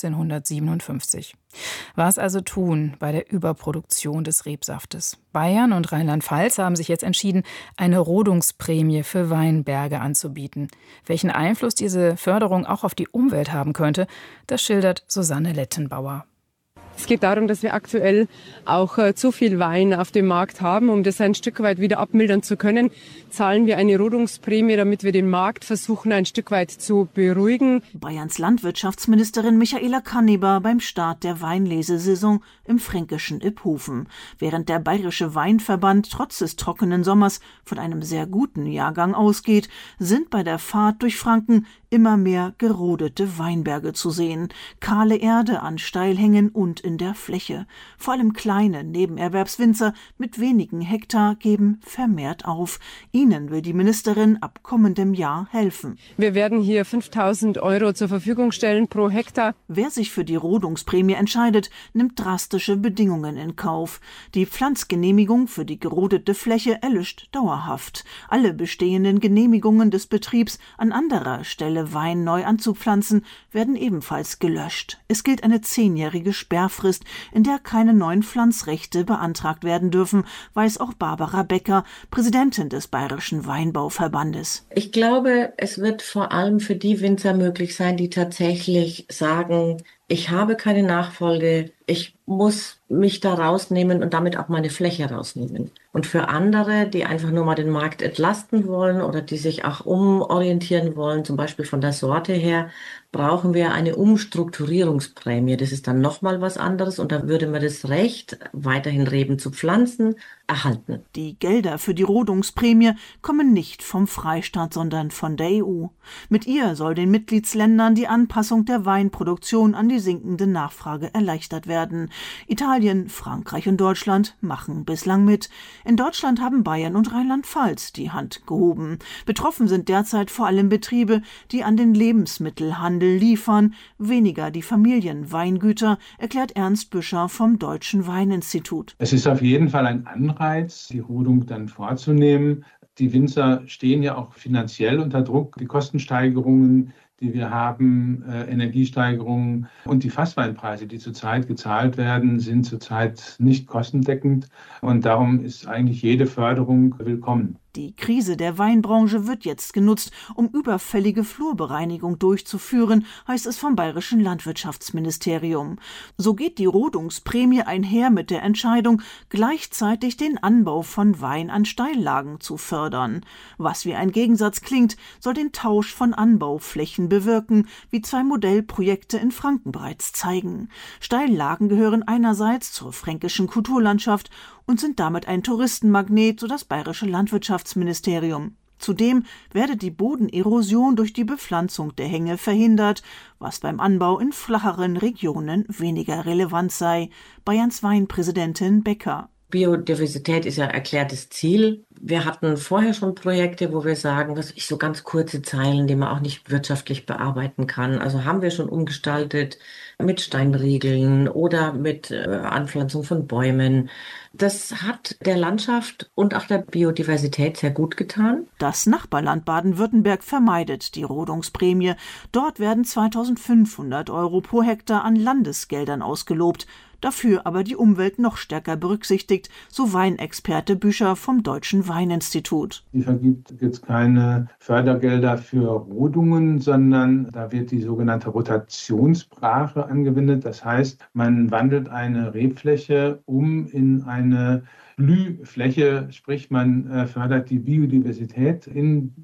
1957. Was also tun bei der Überproduktion des Rebsaftes? Bayern und Rheinland-Pfalz haben sich jetzt entschieden, eine Rodungsprämie für Weinberge anzubieten. Welchen Einfluss diese Förderung auch auf die Umwelt haben könnte, das schildert Susanne Lettenbauer. Es geht darum, dass wir aktuell auch zu viel Wein auf dem Markt haben. Um das ein Stück weit wieder abmildern zu können, zahlen wir eine Rodungsprämie, damit wir den Markt versuchen, ein Stück weit zu beruhigen. Bayerns Landwirtschaftsministerin Michaela Kanneber beim Start der Weinlesesaison im fränkischen Iphofen. Während der Bayerische Weinverband trotz des trockenen Sommers von einem sehr guten Jahrgang ausgeht, sind bei der Fahrt durch Franken immer mehr gerodete Weinberge zu sehen. Kahle Erde an Steilhängen und in der Fläche. Vor allem kleine Nebenerwerbswinzer mit wenigen Hektar geben vermehrt auf. Ihnen will die Ministerin ab kommendem Jahr helfen. Wir werden hier 5.000 € zur Verfügung stellen pro Hektar. Wer sich für die Rodungsprämie entscheidet, nimmt drastische Bedingungen in Kauf. Die Pflanzgenehmigung für die gerodete Fläche erlischt dauerhaft. Alle bestehenden Genehmigungen des Betriebs, an anderer Stelle Wein neu anzupflanzen, werden ebenfalls gelöscht. Es gilt eine 10-jährige Sperrfrist, in der keine neuen Pflanzrechte beantragt werden dürfen, weiß auch Barbara Becker, Präsidentin des Bayerischen Weinbauverbandes. Ich glaube, es wird vor allem für die Winzer möglich sein, die tatsächlich sagen, ich habe keine Nachfolge, ich muss mich da rausnehmen und damit auch meine Fläche rausnehmen. Und für andere, die einfach nur mal den Markt entlasten wollen oder die sich auch umorientieren wollen, zum Beispiel von der Sorte her, brauchen wir eine Umstrukturierungsprämie. Das ist dann nochmal was anderes und da würde man das Recht, weiterhin Reben zu pflanzen, erhalten. Die Gelder für die Rodungsprämie kommen nicht vom Freistaat, sondern von der EU. Mit ihr soll den Mitgliedsländern die Anpassung der Weinproduktion an die sinkende Nachfrage erleichtert werden. Italien, Frankreich und Deutschland machen bislang mit. In Deutschland haben Bayern und Rheinland-Pfalz die Hand gehoben. Betroffen sind derzeit vor allem Betriebe, die an den Lebensmittelhandel liefern, weniger die Familienweingüter, erklärt Ernst Büscher vom Deutschen Weininstitut. Es ist auf jeden Fall ein Anreiz, die Rodung dann vorzunehmen. Die Winzer stehen ja auch finanziell unter Druck. Die Kostensteigerungen, die wir haben, Energiesteigerungen und die Fassweinpreise, die zurzeit gezahlt werden, sind zurzeit nicht kostendeckend. Und darum ist eigentlich jede Förderung willkommen. Die Krise der Weinbranche wird jetzt genutzt, um überfällige Flurbereinigung durchzuführen, heißt es vom Bayerischen Landwirtschaftsministerium. So geht die Rodungsprämie einher mit der Entscheidung, gleichzeitig den Anbau von Wein an Steillagen zu fördern. Was wie ein Gegensatz klingt, soll den Tausch von Anbauflächen bewirken, wie 2 Modellprojekte in Franken bereits zeigen. Steillagen gehören einerseits zur fränkischen Kulturlandschaft und sind damit ein Touristenmagnet, so das Bayerische Landwirtschaftsministerium. Zudem werde die Bodenerosion durch die Bepflanzung der Hänge verhindert, was beim Anbau in flacheren Regionen weniger relevant sei. Bayerns Weinpräsidentin Becker. Biodiversität ist ja erklärtes Ziel. Wir hatten vorher schon Projekte, wo wir sagen, so ganz kurze Zeilen, die man auch nicht wirtschaftlich bearbeiten kann. Also haben wir schon umgestaltet mit Steinriegeln oder mit Anpflanzung von Bäumen. Das hat der Landschaft und auch der Biodiversität sehr gut getan. Das Nachbarland Baden-Württemberg vermeidet die Rodungsprämie. Dort werden 2.500 € pro Hektar an Landesgeldern ausgelobt. Dafür aber die Umwelt noch stärker berücksichtigt, so Weinexperte Büscher vom Deutschen Weininstitut. Die vergibt jetzt keine Fördergelder für Rodungen, sondern da wird die sogenannte Rotationsbrache angewendet. Das heißt, man wandelt eine Rebfläche um in eine Blühfläche, sprich man fördert die Biodiversität in